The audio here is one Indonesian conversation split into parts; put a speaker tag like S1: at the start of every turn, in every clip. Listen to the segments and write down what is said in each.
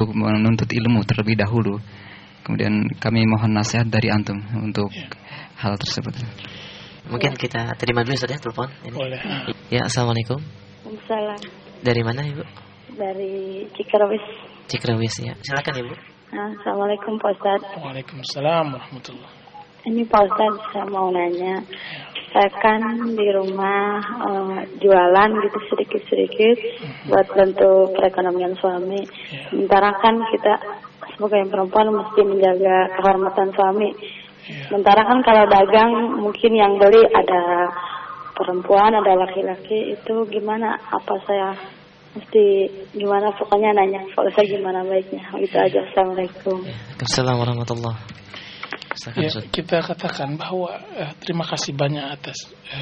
S1: menuntut ilmu terlebih dahulu. Kemudian kami mohon nasihat dari antum untuk hal tersebut.
S2: Mungkin kita terima dulu Ustaz ya telepon ini.
S3: Boleh.
S2: Ya, assalamualaikum.
S4: Waalaikumsalam.
S2: Dari mana Ibu?
S4: Dari Cikerwis.
S2: Cikerwis ya. Silakan Ibu.
S4: Assalamualaikum Pak Ustaz.
S3: Waalaikumsalam warahmatullahi.
S4: Ini Pak Ustaz, saya mau nanya. Saya kan di rumah jualan gitu sedikit-sedikit buat bantu perekonomian suami. Sementara kan kita sebagai perempuan mesti menjaga kehormatan suami. Sementara kan kalau dagang mungkin yang beli ada perempuan, ada laki-laki, itu gimana? Apa saya mesti gimana? Pokoknya nanya kalau saya gimana baiknya. Itu aja. Assalamualaikum.
S2: Assalamualaikum warahmatullahi.
S3: Ya, kita katakan bahwa terima kasih banyak atas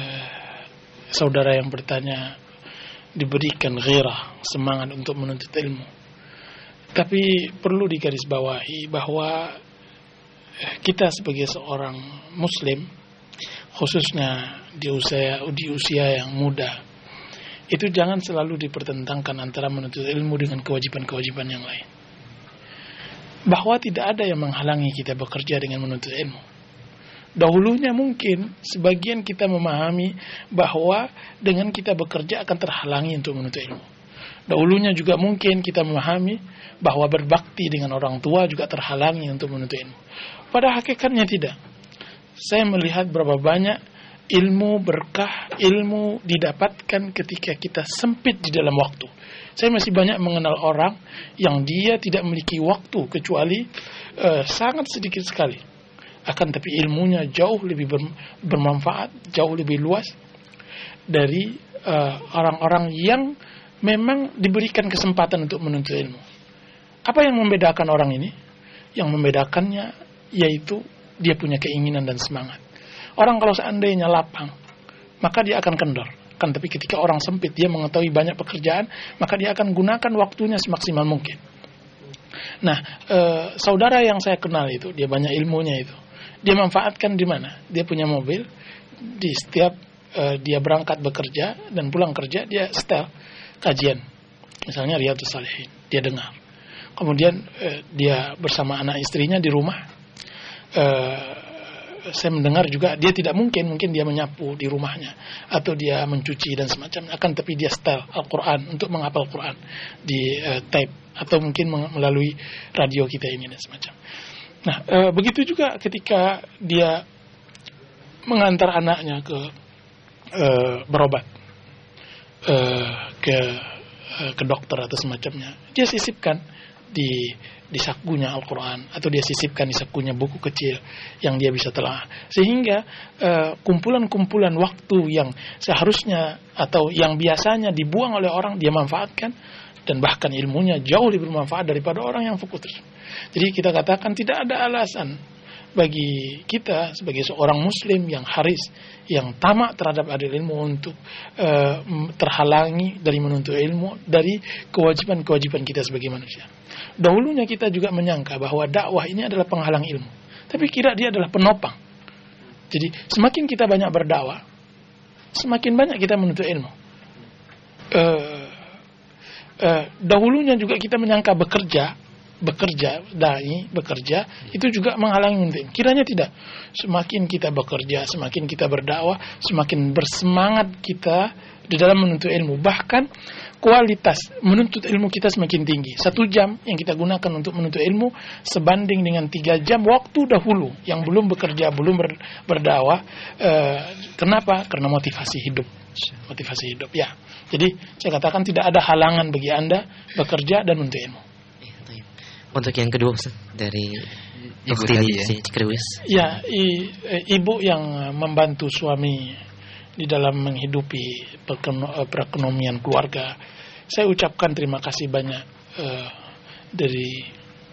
S3: saudara yang bertanya, diberikan ghirah, semangat untuk menuntut ilmu. Tapi perlu digarisbawahi bahwa kita sebagai seorang muslim, khususnya di usia yang muda, itu jangan selalu dipertentangkan antara menuntut ilmu dengan kewajiban-kewajiban yang lain. Bahwa tidak ada yang menghalangi kita bekerja dengan menuntut ilmu. Dahulunya mungkin sebagian kita memahami bahwa dengan kita bekerja akan terhalangi untuk menuntut ilmu. Dahulunya juga mungkin kita memahami bahwa berbakti dengan orang tua juga terhalangi untuk menuntut ilmu. Pada hakikatnya tidak. Saya melihat berapa banyak ilmu berkah, ilmu didapatkan ketika kita sempit di dalam waktu. Saya masih banyak mengenal orang yang dia tidak memiliki waktu kecuali sangat sedikit sekali. Akan tapi ilmunya jauh lebih bermanfaat, jauh lebih luas dari orang-orang yang memang diberikan kesempatan untuk menuntut ilmu. Apa yang membedakan orang ini? Yang membedakannya yaitu dia punya keinginan dan semangat. Orang kalau seandainya lapang, maka dia akan kendor. Kan tapi ketika orang sempit, dia mengetahui banyak pekerjaan, maka dia akan gunakan waktunya semaksimal mungkin. Nah, saudara yang saya kenal itu, dia banyak ilmunya itu. Dia manfaatkan di mana? Dia punya mobil, di setiap dia berangkat bekerja dan pulang kerja, dia setel kajian. Misalnya Riyadhus Shalihin, dia dengar. Kemudian dia bersama anak istrinya di rumah. Saya mendengar juga dia tidak mungkin dia menyapu di rumahnya atau dia mencuci dan semacamnya, akan tapi dia setel Al-Quran untuk menghafal Quran di tape atau mungkin melalui radio kita ini dan semacam. Nah, begitu juga ketika dia mengantar anaknya ke berobat ke dokter atau semacamnya, dia sisipkan di sakunya Al-Quran atau dia sisipkan di sakunya buku kecil yang dia bisa telah, sehingga kumpulan-kumpulan waktu yang seharusnya atau yang biasanya dibuang oleh orang dia manfaatkan, dan bahkan ilmunya jauh lebih bermanfaat daripada orang yang fokus. Jadi kita katakan tidak ada alasan bagi kita sebagai seorang muslim yang haris, yang tamak terhadap adil ilmu untuk terhalangi dari menuntut ilmu dari kewajiban-kewajiban kita sebagai manusia. Dahulunya kita juga menyangka bahwa dakwah ini adalah penghalang ilmu, tapi kira dia adalah penopang. Jadi semakin kita banyak berdakwah, semakin banyak kita menuntut ilmu. Dahulunya juga kita menyangka bekerja itu juga menghalangi menuntut ilmu. Kiranya tidak. Semakin kita bekerja, semakin kita berdakwah, semakin bersemangat kita di dalam menuntut ilmu. Bahkan kualitas menuntut ilmu kita semakin tinggi. 1 jam yang kita gunakan untuk menuntut ilmu sebanding dengan 3 jam waktu dahulu yang belum bekerja, belum berdakwah. Kenapa? Karena motivasi hidup. Ya. Jadi saya katakan tidak ada halangan bagi Anda bekerja dan menuntut ilmu.
S2: Untuk yang kedua Ustaz, dari
S1: Ibu tadi ya.
S2: Cikerwis.
S3: Ya, ibu yang membantu suami di dalam menghidupi perekonomian keluarga. Saya ucapkan terima kasih banyak dari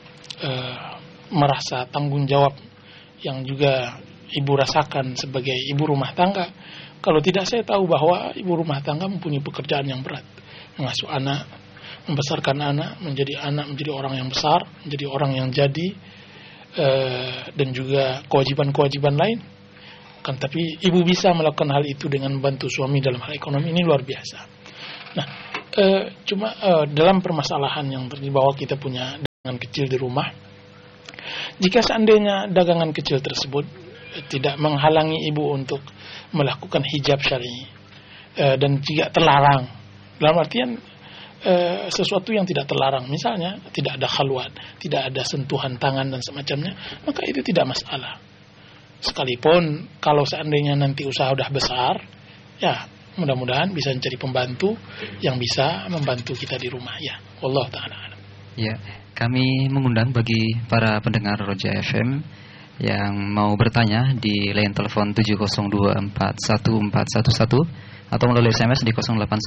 S3: merasa tanggung jawab yang juga ibu rasakan sebagai ibu rumah tangga. Kalau tidak, saya tahu bahwa ibu rumah tangga mempunyai pekerjaan yang berat, mengasuh anak, membesarkan anak, menjadi orang yang besar, menjadi orang yang jadi, dan juga kewajiban-kewajiban lain. Kan tapi ibu bisa melakukan hal itu dengan membantu suami dalam hal ekonomi, ini luar biasa. Nah, cuma dalam permasalahan yang terjadi bahwa kita punya kecil di rumah. Jika seandainya dagangan kecil tersebut tidak menghalangi ibu untuk melakukan hijab syar'i dan tidak terlarang, dalam artian sesuatu yang tidak terlarang, misalnya tidak ada khalwat, tidak ada sentuhan tangan dan semacamnya, maka itu tidak masalah. Sekalipun kalau seandainya nanti usaha udah besar, ya mudah-mudahan bisa mencari pembantu yang bisa membantu kita di rumah, ya. Wallahu ta'ala alam.
S1: Ya, kami mengundang bagi para pendengar Roja FM yang mau bertanya di line telepon 702411411 atau melalui SMS di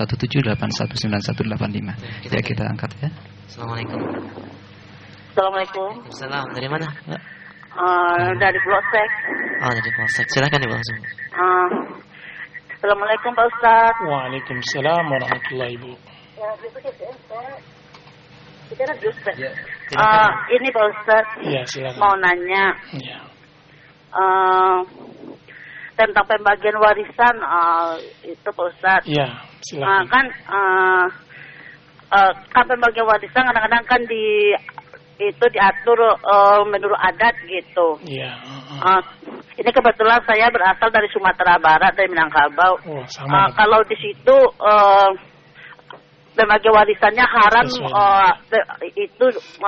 S1: 0817819185. Ya, kita angkat ya.
S2: Assalamualaikum.
S5: Assalamualaikum.
S2: Salam. Dari mana?
S5: Dari Polsek.
S2: Oh, dari Polsek. Silakan Ibu langsung.
S5: Assalamualaikum Pak Ustaz.
S3: Waalaikumsalam warahmatullahi wabarakatuh.
S5: Ini Pak Ustaz.
S3: Ya, silakan.
S5: Mau nanya.
S3: Ya.
S5: Tentang pembagian warisan itu Pak Ustaz.
S3: Ya, silakan.
S5: Kan pembagian warisan kadang-kadang kan itu diatur menurut adat gitu.
S3: Iya.
S5: Ini kebetulan saya berasal dari Sumatera Barat, dari Minangkabau.
S3: Oh, sama.
S5: Kalau di situ pembagian warisannya haram, itu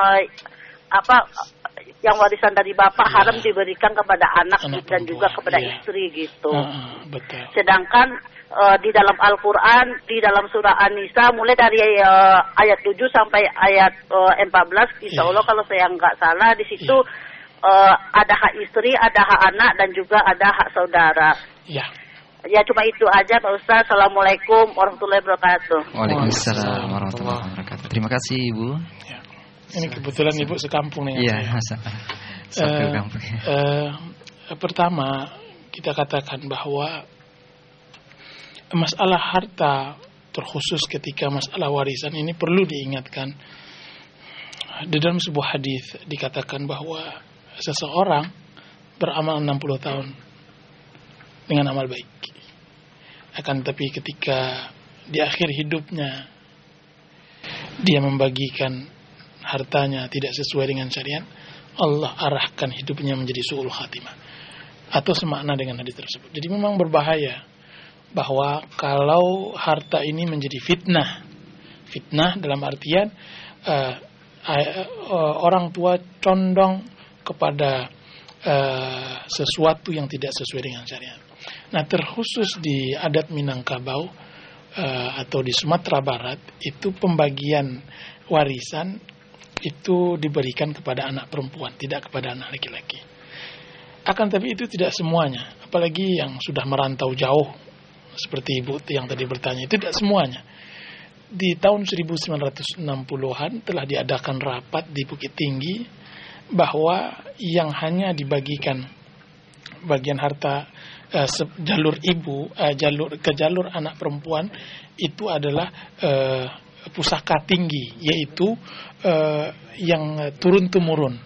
S5: yang warisan dari bapak haram diberikan kepada anak dan juga kepada istri gitu.
S3: Betul.
S5: Sedangkan di dalam Al-Quran, di dalam surah An-Nisa, mulai dari ayat 7 sampai ayat 14, insya Allah kalau saya nggak salah, di situ ada hak istri, ada hak anak, dan juga ada hak saudara.
S3: Ya.
S5: Ya, cuma itu aja Pak Ustaz. Assalamualaikum warahmatullahi wabarakatuh.
S1: Waalaikumsalam warahmatullahi wabarakatuh. Terima kasih Ibu.
S3: Ya. Ini kebetulan Ibu sekampung nih.
S1: Iya, satu kampung.
S3: Pertama, kita katakan bahwa masalah harta, terkhusus ketika masalah warisan ini perlu diingatkan. Di dalam sebuah hadis dikatakan bahwa seseorang beramal 60 tahun dengan amal baik. Akan tetapi ketika di akhir hidupnya dia membagikan hartanya tidak sesuai dengan syariat, Allah arahkan hidupnya menjadi su'ul khatimah, atau semakna dengan hadis tersebut. Jadi memang berbahaya bahwa kalau harta ini menjadi fitnah dalam artian orang tua condong kepada sesuatu yang tidak sesuai dengan syariat. Nah, terkhusus di adat Minangkabau atau di Sumatera Barat, itu pembagian warisan itu diberikan kepada anak perempuan, tidak kepada anak laki-laki. Akan tapi itu tidak semuanya, apalagi yang sudah merantau jauh seperti Ibu yang tadi bertanya, itu tidak semuanya. Di tahun 1960-an telah diadakan rapat di Bukit Tinggi bahwa yang hanya dibagikan bagian harta jalur ibu, jalur anak perempuan itu adalah pusaka tinggi, yaitu yang turun-temurun.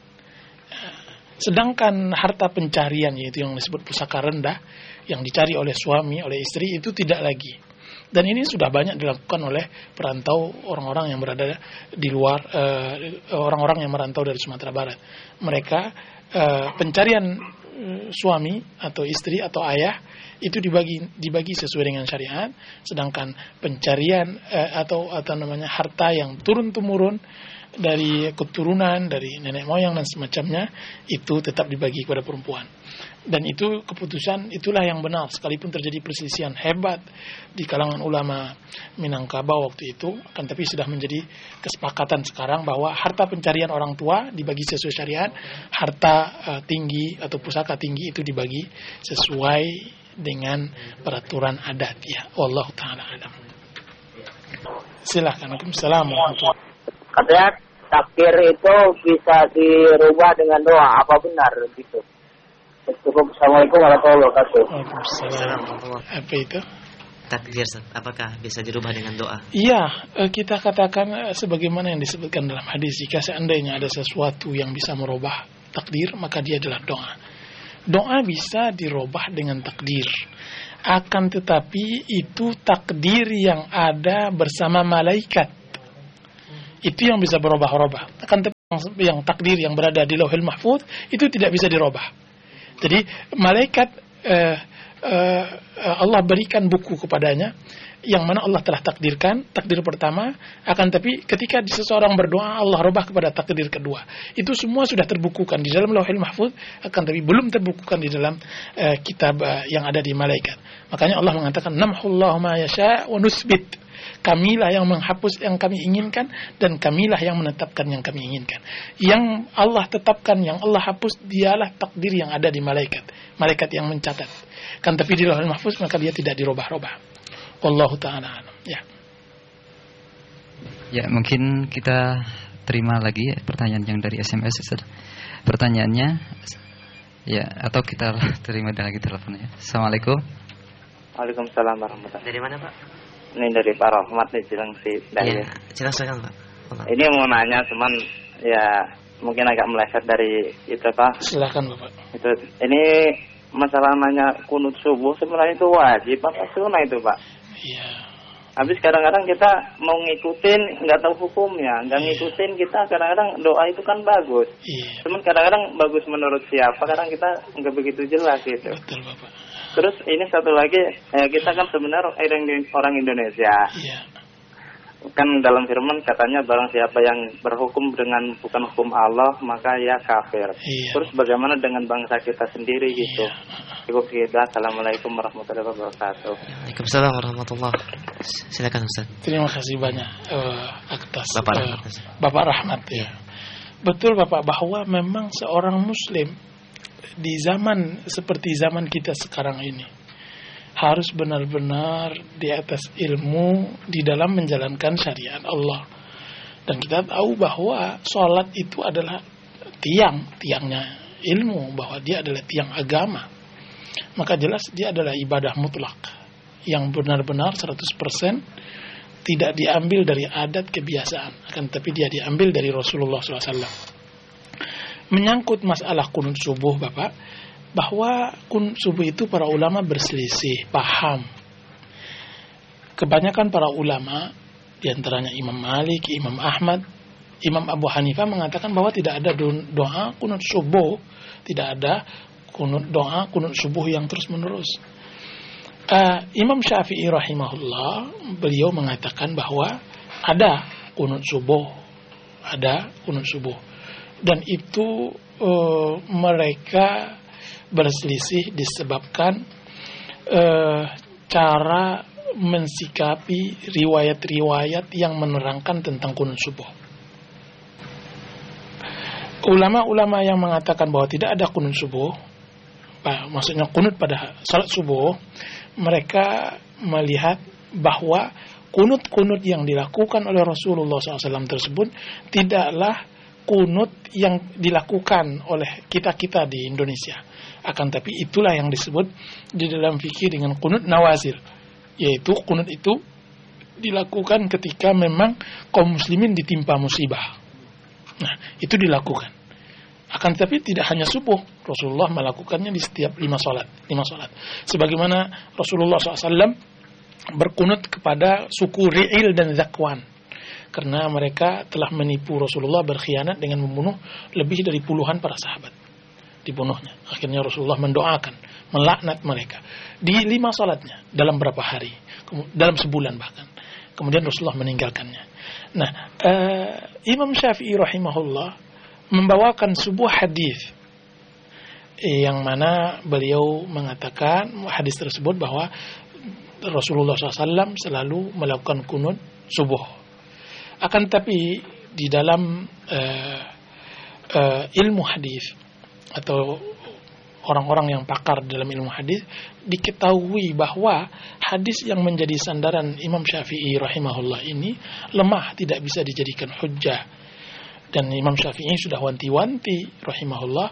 S3: Sedangkan harta pencarian, yaitu yang disebut pusaka rendah, yang dicari oleh suami, oleh istri, itu tidak lagi. Dan ini sudah banyak dilakukan oleh perantau, orang-orang yang berada di luar, orang-orang yang merantau dari Sumatera Barat. Mereka pencarian suami atau istri atau ayah itu dibagi sesuai dengan syariat, sedangkan pencarian atau harta yang turun-temurun dari keturunan, dari nenek moyang dan semacamnya, itu tetap dibagi kepada perempuan. Dan itu keputusan, itulah yang benar, sekalipun terjadi perselisihan hebat di kalangan ulama Minangkabau waktu itu, kan tapi sudah menjadi kesepakatan sekarang bahwa harta pencarian orang tua dibagi sesuai syariat, harta tinggi atau pusaka tinggi itu dibagi sesuai dengan peraturan adat, ya. Wallahu ta'ala alam. Silakan. Assalamualaikum.
S6: Katanya takdir itu bisa dirubah dengan doa, apa benar gitu? Assalamualaikum warahmatullahi wabarakatuh.
S3: Waalaikumsalam. Apa itu?
S2: Takdir, apakah bisa dirubah dengan doa?
S3: Iya, kita katakan sebagaimana yang disebutkan dalam hadis, jika seandainya ada sesuatu yang bisa merubah takdir, maka dia adalah doa. Doa bisa dirubah dengan takdir. Akan tetapi itu takdir yang ada bersama malaikat. Itu yang bisa berubah-ubah. Akan yang takdir yang berada di Lauhul Mahfuz itu tidak bisa dirubah. Jadi malaikat Allah berikan buku kepadanya yang mana Allah telah takdirkan, takdir pertama, akan tapi ketika seseorang berdoa Allah rubah kepada takdir kedua. Itu semua sudah terbukukan di dalam Lauhul Mahfuz, akan tapi belum terbukukan di dalam kitab yang ada di malaikat. Makanya Allah mengatakan namhullahu ma yasha wa nusbit. Kamilah yang menghapus yang kami inginkan dan kamilah yang menetapkan yang kami inginkan. Yang Allah tetapkan, yang Allah hapus dialah takdir yang ada di malaikat. Malaikat yang mencatat. Kan tapi di Lauhul Mahfuz maka dia tidak dirubah-rubah. Wallahu ta'ala alam.
S1: Ya, mungkin kita terima lagi pertanyaan yang dari SMS. Pertanyaannya ya, atau kita terima lagi teleponnya. Assalamualaikum.
S6: Waalaikumsalam warahmatullahi wabarakatuh.
S2: Dari mana Pak?
S6: Ini dari Pak Rahmat di Cilengsi.
S2: Iya, silakan Pak.
S6: Ini mau nanya, cuman ya mungkin agak meleset dari itu Pak.
S3: Silakan Bapak.
S6: Ini masalah nanya kunut subuh sebenarnya itu wajib apa sunnah itu Pak?
S3: Iya.
S6: Habis kadang-kadang kita mau ngikutin nggak tahu hukumnya, nggak ngikutin kita kadang-kadang doa itu kan bagus.
S3: Iya.
S6: Cuman kadang-kadang bagus menurut siapa, kadang kita nggak begitu jelas gitu.
S3: Betul Bapak.
S6: Terus ini satu lagi, kita kan sebenarnya orang Indonesia.
S3: Iya.
S6: Kan dalam firman katanya barang siapa yang berhukum dengan bukan hukum Allah maka ya kafir.
S3: Iya.
S6: Terus bagaimana dengan bangsa kita sendiri gitu?
S3: Iya.
S6: Cukup kita. Assalamualaikum warahmatullahi wabarakatuh.
S2: Waalaikumsalam warahmatullahi. Silakan Ustaz.
S3: Terima kasih banyak atas
S2: Bapak
S3: Rahmat ya. Betul Bapak, bahwa memang seorang muslim di zaman seperti zaman kita sekarang ini harus benar-benar di atas ilmu di dalam menjalankan syariat Allah. Dan kita tahu bahwa sholat itu adalah tiangnya ilmu, bahwa dia adalah tiang agama. Maka jelas dia adalah ibadah mutlak yang benar-benar 100% tidak diambil dari adat kebiasaan, akan tapi dia diambil dari Rasulullah SAW. Menyangkut masalah kunut subuh Bapak, bahwa kunut subuh itu para ulama berselisih paham. Kebanyakan para ulama, diantaranya Imam Malik, Imam Ahmad, Imam Abu Hanifah mengatakan bahwa tidak ada doa kunut subuh, tidak ada doa kunut subuh yang terus menerus. Imam Syafi'i rahimahullah, beliau mengatakan bahwa ada kunut subuh, dan itu mereka berselisih disebabkan cara mensikapi riwayat-riwayat yang menerangkan tentang kunut subuh. Ulama-ulama yang mengatakan bahwa tidak ada kunut subuh, maksudnya kunut pada salat subuh, mereka melihat bahwa kunut-kunut yang dilakukan oleh Rasulullah SAW tersebut tidaklah kunut yang dilakukan oleh kita-kita di Indonesia. Akan tapi itulah yang disebut di dalam fikih dengan kunut nawazil, yaitu kunut itu dilakukan ketika memang kaum muslimin ditimpa musibah. Nah, itu dilakukan. Akan tapi tidak hanya subuh, Rasulullah melakukannya di setiap 5 salat. Sebagaimana Rasulullah SAW berkunut kepada suku Ri'il dan Zakwan, karena mereka telah menipu Rasulullah, berkhianat dengan membunuh lebih dari puluhan para sahabat. Dibunuhnya. Akhirnya Rasulullah mendoakan, melaknat mereka di 5 salatnya dalam berapa hari, dalam sebulan bahkan. Kemudian Rasulullah meninggalkannya. Nah, Imam Syafi'i rahimahullah membawakan sebuah hadis yang mana beliau mengatakan hadis tersebut bahwa Rasulullah SAW selalu melakukan kunut subuh. Akan tapi di dalam ilmu hadis atau orang-orang yang pakar dalam ilmu hadis diketahui bahwa hadis yang menjadi sandaran Imam Syafi'i rahimahullah ini lemah, tidak bisa dijadikan hujjah. Dan Imam Syafi'i sudah wanti-wanti rahimahullah,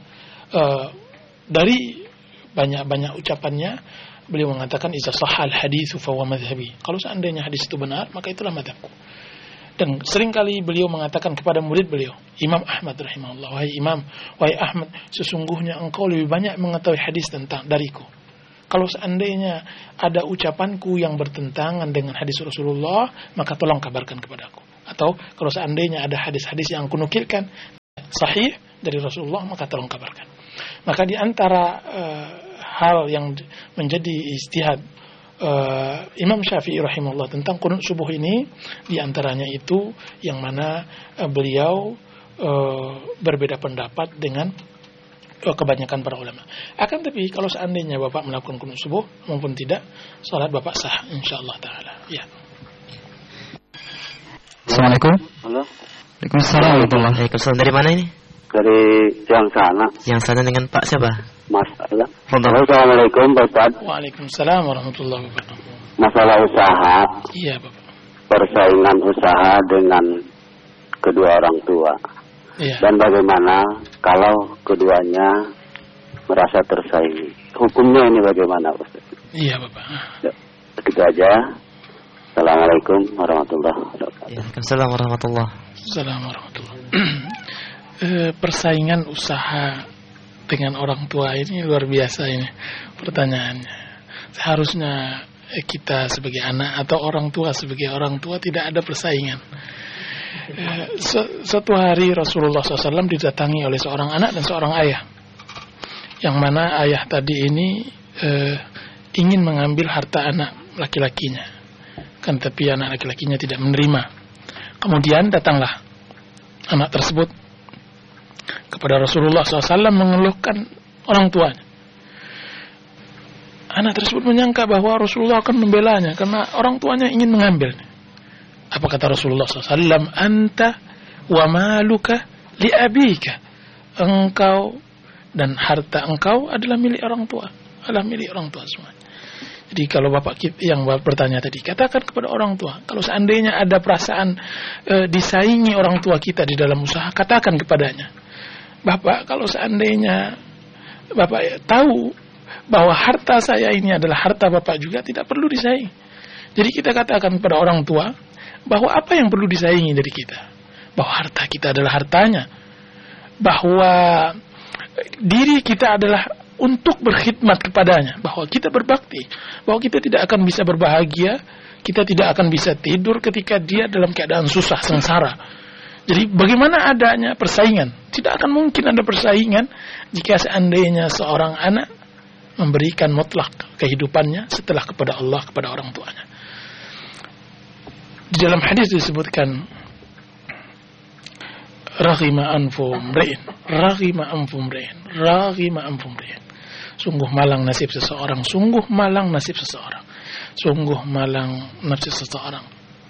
S3: dari banyak-banyak ucapannya beliau mengatakan iza sahal haditsu fa huwa madhhabi. Kalau seandainya hadis itu benar, maka itulah madhabku. Dan seringkali beliau mengatakan kepada murid beliau, Imam Ahmad rahimahullah, wahai Ahmad, sesungguhnya engkau lebih banyak mengetahui hadis tentang dariku. Kalau seandainya ada ucapanku yang bertentangan dengan hadis Rasulullah, maka tolong kabarkan kepadaku. Atau kalau seandainya ada hadis-hadis yang aku nukilkan sahih dari Rasulullah, maka tolong kabarkan. Maka di antara hal yang menjadi ijtihad Imam Syafi'i rahimahullah tentang qunut subuh ini, di antaranya itu yang mana beliau berbeda pendapat dengan kebanyakan para ulama. Akan tapi kalau seandainya Bapak melakukan qunut subuh maupun tidak, salat Bapak sah insyaallah taala. Ya.
S1: Assalamualaikum.
S6: Halo.
S1: Waalaikumsalam warahmatullahi.
S2: Waalaikumsalam. Dari mana ini?
S6: Dari yang sana.
S2: Yang sana dengan Pak siapa?
S6: Masalah. Assalamualaikum Pak Ustaz.
S3: Waalaikumsalam warahmatullahi wabarakatuh.
S6: Masalah usaha.
S3: Iya Bapak.
S6: Persaingan usaha dengan kedua orang tua.
S3: Iya.
S6: Dan bagaimana kalau keduanya merasa tersaingi? Hukumnya ini bagaimana Ustaz?
S3: Iya Bapak.
S6: Begitu aja. Assalamualaikum warahmatullahi wabarakatuh.
S2: Waalaikumsalam warahmatullahi.
S3: Assalamualaikum warahmatullahi. Persaingan usaha dengan orang tua ini luar biasa ini pertanyaannya. Seharusnya kita sebagai anak atau orang tua sebagai orang tua tidak ada persaingan. Suatu hari Rasulullah SAW didatangi oleh seorang anak dan seorang ayah, yang mana ayah tadi ini ingin mengambil harta anak laki-lakinya, kan tapi anak laki-lakinya tidak menerima. Kemudian datanglah anak tersebut kepada Rasulullah SAW mengeluhkan orang tuanya. Anak tersebut menyangka bahwa Rasulullah akan membelanya karena orang tuanya ingin mengambil. Apa kata Rasulullah SAW? Anta wa maluka li abika. Engkau dan harta engkau adalah milik orang tua. Adalah milik orang tua semua. Jadi kalau Bapak yang bertanya tadi, katakan kepada orang tua, kalau seandainya ada perasaan disaingi orang tua kita di dalam usaha, katakan kepadanya, Bapak, kalau seandainya Bapak tahu bahwa harta saya ini adalah harta Bapak juga, tidak perlu disaingi. Jadi kita katakan kepada orang tua bahwa apa yang perlu disaingi dari kita, bahwa harta kita adalah hartanya, bahwa diri kita adalah untuk berkhidmat kepadanya, bahwa kita berbakti, bahwa kita tidak akan bisa berbahagia, kita tidak akan bisa tidur ketika dia dalam keadaan susah, sengsara. Jadi bagaimana adanya persaingan? Tidak akan mungkin ada persaingan jika seandainya seorang anak memberikan mutlak kehidupannya setelah kepada Allah, kepada orang tuanya. Di dalam hadis disebutkan raghima anfu mri'in, raghima anfu mri'in, raghima anfu mri'in. Sungguh malang nasib seseorang, sungguh malang nasib seseorang, sungguh malang nasib seseorang.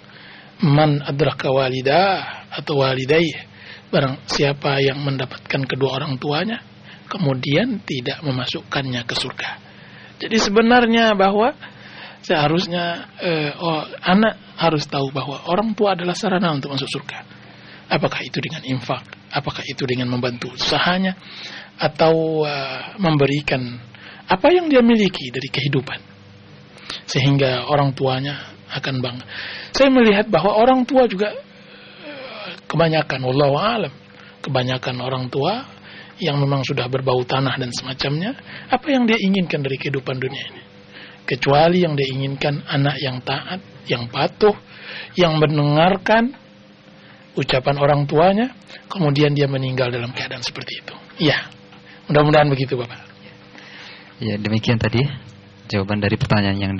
S3: Man adraka walidah atau walidayh, barang siapa yang mendapatkan kedua orang tuanya kemudian tidak memasukkannya ke surga. Jadi sebenarnya bahwa seharusnya anak harus tahu bahwa orang tua adalah sarana untuk masuk surga. Apakah itu dengan infak, apakah itu dengan membantu usahanya, atau memberikan apa yang dia miliki dari kehidupan, sehingga orang tuanya akan bangga. Saya melihat bahwa orang tua juga kebanyakan, wallahu a'lam, kebanyakan orang tua yang memang sudah berbau tanah dan semacamnya, apa yang dia inginkan dari kehidupan dunia ini? Kecuali yang dia inginkan anak yang taat, yang patuh, yang mendengarkan ucapan orang tuanya, kemudian dia meninggal dalam keadaan seperti itu. Ya, mudah-mudahan begitu Bapak.
S1: Ya, demikian tadi jawaban dari pertanyaan yang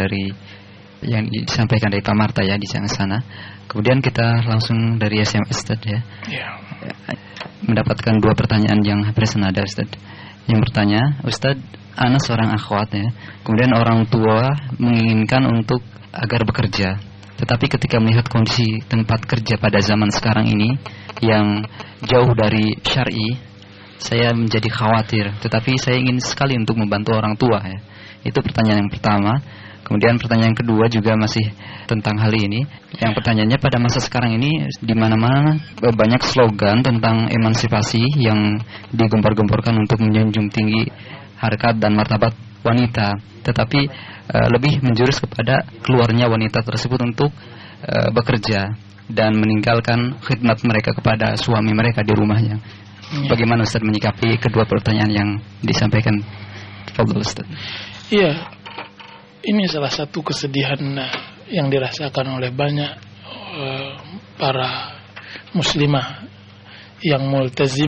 S1: disampaikan dari Pak Marta ya di sana. Kemudian kita langsung dari SMS tadi ya. Ya. Mendapatkan dua pertanyaan yang hampir senada Ustaz. Yang bertanya, Ustaz, ana seorang akhwat ya. Kemudian orang tua menginginkan untuk agar bekerja. Tetapi ketika melihat kondisi tempat kerja pada zaman sekarang ini yang jauh dari syar'i, saya menjadi khawatir. Tetapi saya ingin sekali untuk membantu orang tua ya. Itu pertanyaan yang pertama. Kemudian pertanyaan yang kedua juga masih tentang hal ini. Yang pertanyaannya, pada masa sekarang ini di mana-mana banyak slogan tentang emansipasi yang digempor-gemporkan untuk menjunjung tinggi harkat dan martabat wanita, tetapi lebih menjurus kepada keluarnya wanita tersebut untuk bekerja dan meninggalkan khidmat mereka kepada suami mereka di rumahnya. Bagaimana Ustaz menyikapi kedua pertanyaan yang disampaikan? Fadhil Ustaz.
S3: Iya, ini salah satu kesedihan yang dirasakan oleh banyak para muslimah yang multazim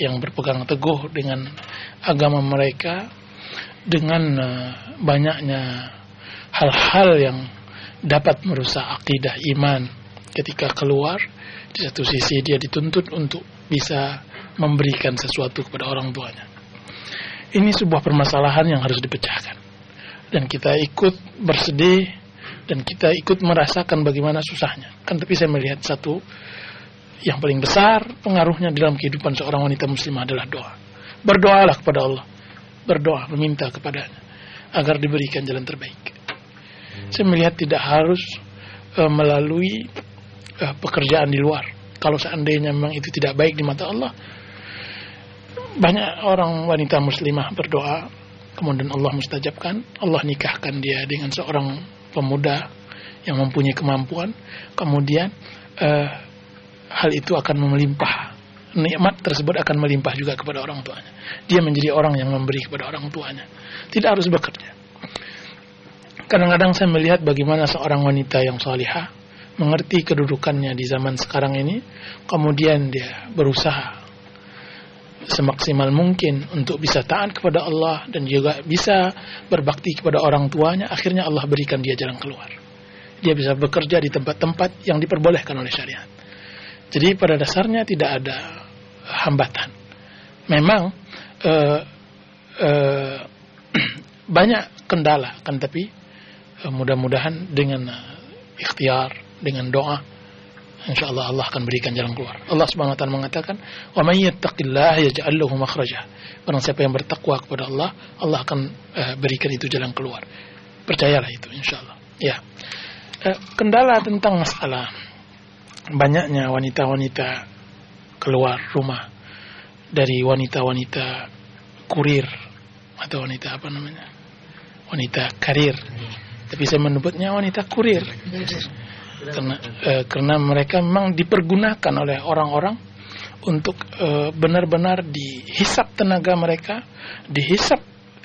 S3: yang berpegang teguh dengan agama mereka, dengan banyaknya hal-hal yang dapat merusak akidah iman ketika keluar. Di satu sisi dia dituntut untuk bisa memberikan sesuatu kepada orang tuanya. Ini sebuah permasalahan yang harus dipecahkan, dan kita ikut bersedih dan kita ikut merasakan bagaimana susahnya. Kan tapi saya melihat satu yang paling besar pengaruhnya dalam kehidupan seorang wanita muslimah adalah doa. Berdoalah kepada Allah, berdoa, meminta kepadanya agar diberikan jalan terbaik. Saya melihat tidak harus melalui pekerjaan di luar. Kalau seandainya memang itu tidak baik di mata Allah, banyak orang wanita muslimah berdoa, kemudian Allah mustajabkan, Allah nikahkan dia dengan seorang pemuda yang mempunyai kemampuan, kemudian hal itu akan melimpah, nikmat tersebut akan melimpah juga kepada orang tuanya. Dia menjadi orang yang memberi kepada orang tuanya, tidak harus bekerja. Kadang-kadang saya melihat bagaimana seorang wanita yang salihah mengerti kedudukannya di zaman sekarang ini, kemudian dia berusaha semaksimal mungkin untuk bisa taat kepada Allah dan juga bisa berbakti kepada orang tuanya. Akhirnya Allah berikan dia jalan keluar. Dia bisa bekerja di tempat-tempat yang diperbolehkan oleh syariat. Jadi pada dasarnya tidak ada hambatan. Memang banyak kendala, kan, tapi mudah-mudahan dengan ikhtiar, dengan doa, insyaallah Allah akan berikan jalan keluar. Allah Subhanahu wa taala mengatakan, "Wa may yattaqillaha yaj'al lahu makhraja." Barang siapa yang bertakwa kepada Allah, Allah akan berikan itu jalan keluar. Percayalah itu insyaallah. Ya. Kendala tentang masalah banyaknya wanita-wanita keluar rumah dari wanita-wanita kurir atau wanita apa namanya? Wanita karir. Tapi saya menyebutnya wanita kurir. Karena mereka memang dipergunakan oleh orang-orang untuk benar-benar dihisap tenaga mereka, dihisap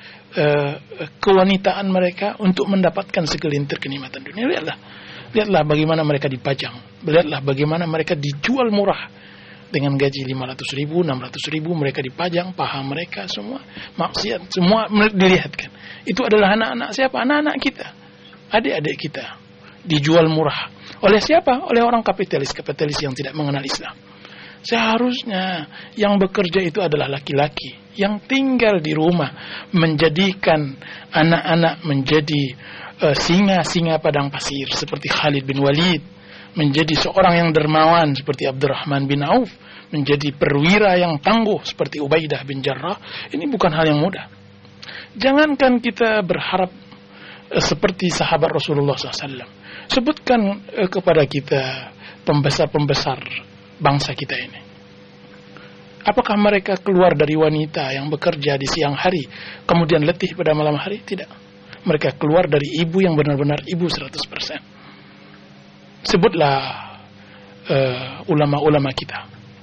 S3: kewanitaan mereka untuk mendapatkan segelintir kenikmatan dunia. Lihatlah bagaimana mereka dipajang, lihatlah bagaimana mereka dijual murah dengan gaji 500.000, 600.000, mereka dipajang, paha mereka semua maksiat, semua dilihatkan. Itu adalah anak-anak siapa? Anak-anak kita, adik-adik kita, dijual murah. Oleh siapa? Oleh orang kapitalis yang tidak mengenal Islam. Seharusnya yang bekerja itu adalah laki-laki yang tinggal di rumah, menjadikan anak-anak menjadi singa-singa padang pasir seperti Khalid bin Walid, menjadi seorang yang dermawan seperti Abdurrahman bin Auf, menjadi perwira yang tangguh seperti Ubaidah bin Jarrah. Ini bukan hal yang mudah. Jangankan kita berharap seperti sahabat Rasulullah SAW. Sebutkan kepada kita pembesar-pembesar bangsa kita ini. Apakah mereka keluar dari wanita yang bekerja di siang hari kemudian letih pada malam hari? Tidak. Mereka keluar dari ibu yang benar-benar ibu 100%. Sebutlah ulama-ulama kita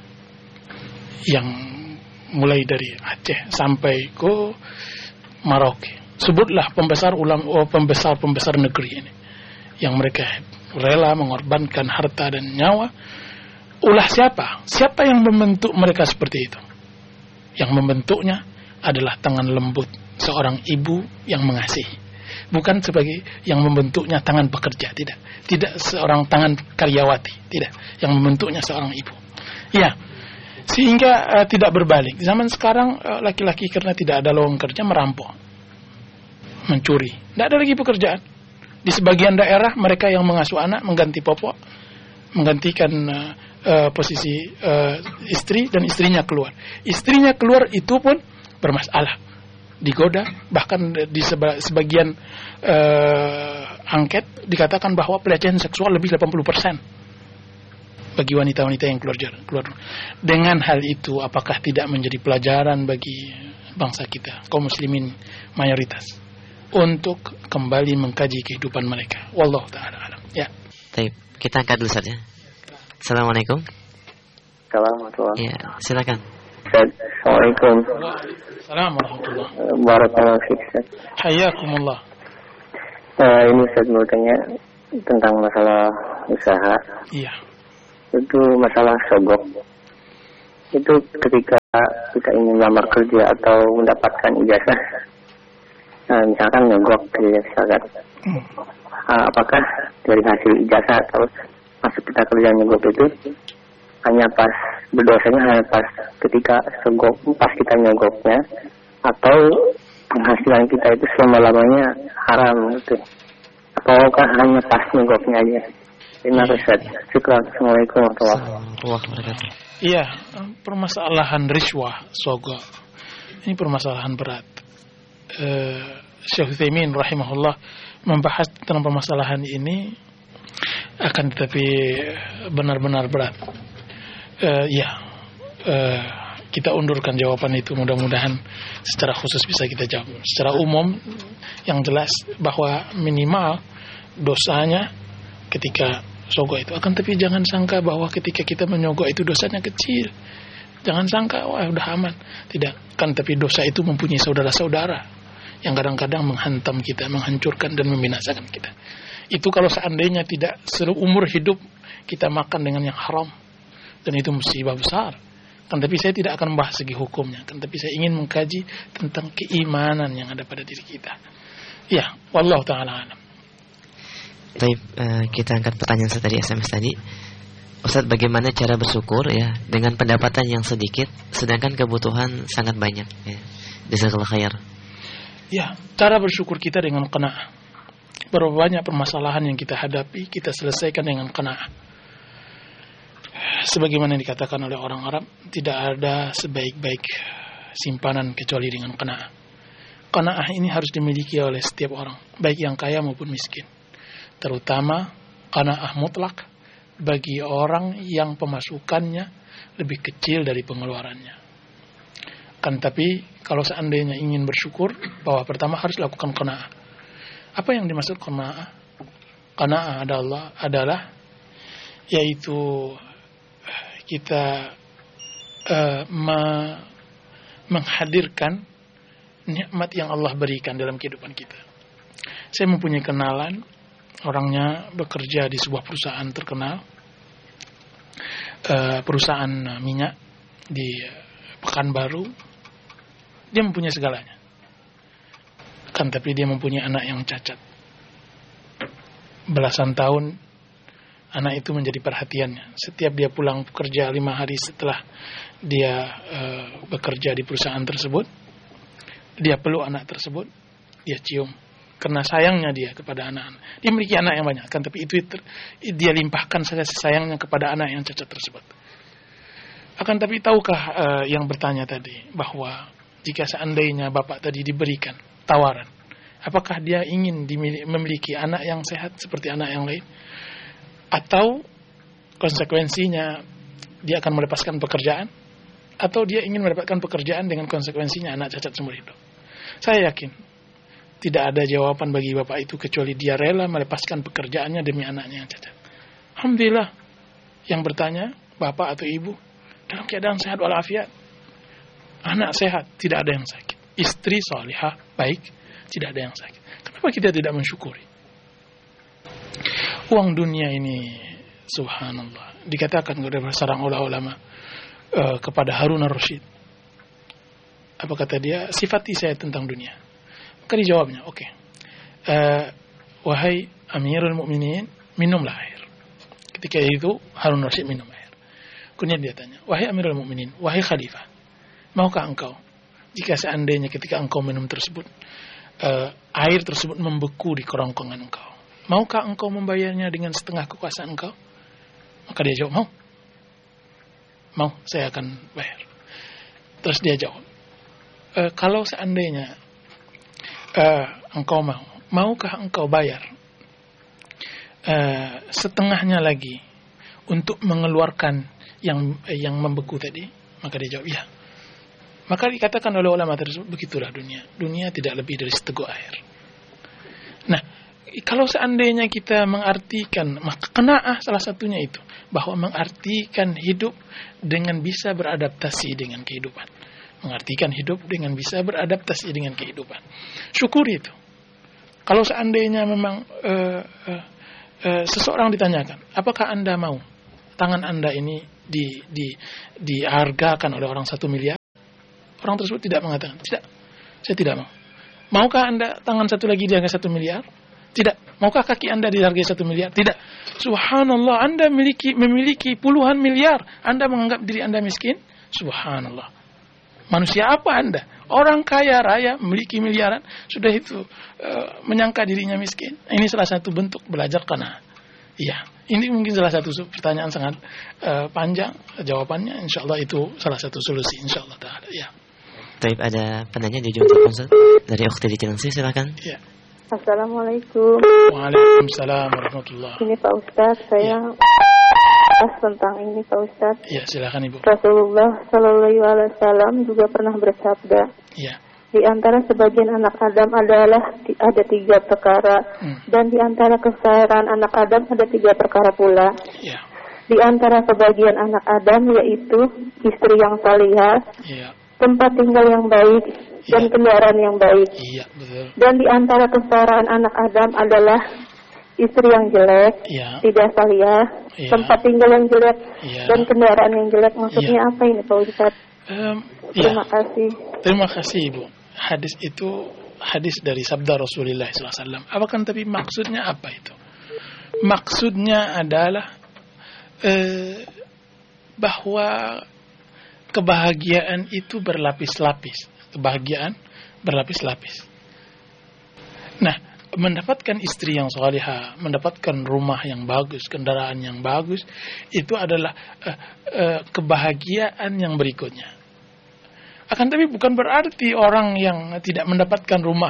S3: yang mulai dari Aceh sampai ke Merauke. Sebutlah pembesar negeri ini yang mereka rela mengorbankan harta dan nyawa. Ulah siapa? Siapa yang membentuk mereka seperti itu? Yang membentuknya adalah tangan lembut seorang ibu yang mengasihi. Bukan sebagai yang membentuknya tangan pekerja, tidak. Tidak seorang tangan karyawati, tidak. Yang membentuknya seorang ibu. Ya, sehingga tidak berbalik. Zaman sekarang laki-laki karena tidak ada lowongan kerja merampok, mencuri. Tidak ada lagi pekerjaan. Di sebagian daerah mereka yang mengasuh anak mengganti popok, menggantikan posisi istri, dan istrinya keluar. Istrinya keluar itu pun bermasalah, digoda. Bahkan di sebagian angket dikatakan bahwa pelecehan seksual lebih 80% bagi wanita-wanita yang keluar. Dengan hal itu, apakah tidak menjadi pelajaran bagi bangsa kita, kaum muslimin mayoritas, untuk kembali mengkaji kehidupan mereka? Wallahu ta'ala alam. Ya.
S2: Baik, kita angkat dulu saja. Assalamualaikum.
S6: Assalamualaikum.
S2: Ya, silakan.
S6: Assalamualaikum.
S3: Waalaikumsalam warahmatullahi wabarakatuh.
S6: Barakallahu fiik.
S3: Hayyakumullah.
S6: Ini saya mau tanya tentang masalah usaha.
S3: Iya.
S6: Itu masalah sogok. itu ketika kita ingin melamar kerja atau mendapatkan ijazah, misalkan nyogok gitu, misalkan apakah dari hasil ijazah atau masuk kita kerja nyogok itu hanya pas berdosanya hanya pas ketika pas kita nyogoknya, atau penghasilan kita itu selama-lamanya haram gitu, ataukah hanya pas nyogoknya aja? Terima kasih. Assalamualaikum warahmatullahi wabarakatuh.
S3: Iya, permasalahan riswah sogok ini permasalahan berat. Syekh Utsaimin rahimahullah membahas tentang permasalahan ini, akan tetapi benar-benar berat. Kita undurkan jawaban itu, mudah-mudahan secara khusus bisa kita jawab. Secara umum yang jelas bahwa minimal dosanya ketika sogok itu, akan tapi jangan sangka bahwa ketika kita menyogok itu dosanya kecil. Jangan sangka wah udah aman. Tidak, kan tapi dosa itu mempunyai saudara-saudara yang kadang-kadang menghantam kita, menghancurkan dan membinasakan kita. Itu kalau seandainya tidak seumur hidup kita makan dengan yang haram, dan itu musibah besar. Kan tapi saya tidak akan membahas segi hukumnya, kan tapi saya ingin mengkaji tentang keimanan yang ada pada diri kita. Ya, wallahu taala alam.
S2: Baik, kita angkat pertanyaan dari SMS tadi. Ustaz, bagaimana cara bersyukur ya dengan pendapatan yang sedikit sedangkan kebutuhan sangat banyak ya. Jazakallahu khair.
S3: Ya, cara bersyukur kita dengan qanaah. Berapa banyak permasalahan yang kita hadapi kita selesaikan dengan qanaah. Sebagaimana dikatakan oleh orang Arab, tidak ada sebaik-baik simpanan kecuali dengan qanaah. Qanaah ini harus dimiliki oleh setiap orang, baik yang kaya maupun miskin. Terutama qanaah mutlak bagi orang yang pemasukannya lebih kecil dari pengeluarannya. Kan tapi kalau seandainya ingin bersyukur, bahwa pertama harus lakukan qanaah. Apa yang dimaksud qanaah? Qanaah adalah yaitu kita menghadirkan nikmat yang Allah berikan dalam kehidupan kita. Saya mempunyai kenalan, orangnya bekerja di sebuah perusahaan terkenal, perusahaan minyak di Pekanbaru. Dia mempunyai segalanya, kan tapi dia mempunyai anak yang cacat. Belasan tahun anak itu menjadi perhatiannya. Setiap dia pulang bekerja 5 hari setelah dia bekerja di perusahaan tersebut, dia peluk anak tersebut, dia cium. Karena sayangnya dia kepada anak-anak. Dia memiliki anak yang banyak, kan tapi itu dia limpahkan kasih sayangnya kepada anak yang cacat tersebut. Akan tapi tahukah yang bertanya tadi bahwa jika seandainya bapak tadi diberikan tawaran, apakah dia ingin memiliki anak yang sehat seperti anak yang lain? Atau konsekuensinya dia akan melepaskan pekerjaan, atau dia ingin mendapatkan pekerjaan dengan konsekuensinya anak cacat seumur hidup? Saya yakin tidak ada jawaban bagi bapak itu kecuali dia rela melepaskan pekerjaannya demi anaknya yang cacat. Alhamdulillah, yang bertanya bapak atau ibu dalam keadaan sehat walafiat, anak sehat, tidak ada yang sakit, istri salihah baik, tidak ada yang sakit. Kenapa kita tidak mensyukuri? Uang dunia ini, subhanallah, dikatakan oleh seorang ulama kepada Harun ar-Rasyid. Apa kata dia? Sifati saya tentang dunia. Maka dijawabnya, oke. Wahai Amirul Mukminin, minumlah air. Ketika itu Harun ar-Rasyid minum air. Kemudian dia tanya, wahai Amirul Mukminin, wahai Khalifah, maukah engkau jika seandainya ketika engkau minum tersebut air tersebut membeku di kerongkongan engkau, maukah engkau membayarnya dengan setengah kekuasaan engkau? Maka dia jawab, mau, saya akan bayar. Terus dia jawab, kalau seandainya engkau maukah engkau bayar setengahnya lagi untuk mengeluarkan yang membeku tadi? Maka dia jawab, ya. Maka dikatakan oleh ulama tersebut, begitulah dunia. Dunia tidak lebih dari seteguk air. Nah, kalau seandainya kita mengartikan, maka qanaah salah satunya itu, bahwa mengartikan hidup dengan bisa beradaptasi dengan kehidupan. Mengartikan hidup dengan bisa beradaptasi dengan kehidupan. Syukuri itu. Kalau seandainya memang seseorang ditanyakan, apakah Anda mau tangan Anda ini dihargakan oleh orang 1 miliar, orang tersebut tidak mengatakan, tidak, saya tidak mau. Maukah Anda tangan satu lagi dihargai 1 miliar? Tidak. Maukah kaki Anda dihargai 1 miliar? Tidak. Subhanallah, Anda memiliki puluhan miliar. Anda menganggap diri Anda miskin? Subhanallah. Manusia apa Anda? Orang kaya raya, memiliki miliaran, sudah itu menyangka dirinya miskin. Ini salah satu bentuk belajar qanaah. Iya, ini mungkin salah satu pertanyaan sangat panjang. Jawabannya insyaallah itu salah satu solusi insyaallah taala. Ya.
S2: Baik, ada penanya di ujung telepon Ustaz dari Ukhti di Cilengsi, silakan.
S3: Iya.
S4: Assalamualaikum.
S3: Waalaikumsalam warahmatullahi.
S4: Ini Pak Ustaz, saya tentang ini Pak Ustaz.
S3: Iya, silakan Ibu.
S4: Rasulullah Shallallahu Alaihi Wasallam juga pernah bersabda.
S3: Iya.
S4: Di antara sebagian anak Adam adalah ada 3 perkara, dan di antara kesabaran anak Adam ada 3 perkara pula.
S3: Iya.
S4: Di antara sebagian anak Adam yaitu istri yang salihah, tempat tinggal yang baik, dan kendaraan yang baik.
S3: Iya, betul.
S4: Dan di antara kesabaran anak Adam adalah istri yang jelek, tidak salihah, tempat tinggal yang jelek, dan kendaraan yang jelek. Maksudnya apa ini Pak Ustaz? Terima kasih.
S3: Terima kasih Ibu. Hadis itu hadis dari sabda Rasulullah SAW. Apakah tapi maksudnya apa itu? Maksudnya adalah bahwa kebahagiaan itu berlapis-lapis. Kebahagiaan berlapis-lapis. Nah, mendapatkan istri yang salihah, mendapatkan rumah yang bagus, kendaraan yang bagus, itu adalah kebahagiaan yang berikutnya. Akan tapi bukan berarti orang yang tidak mendapatkan rumah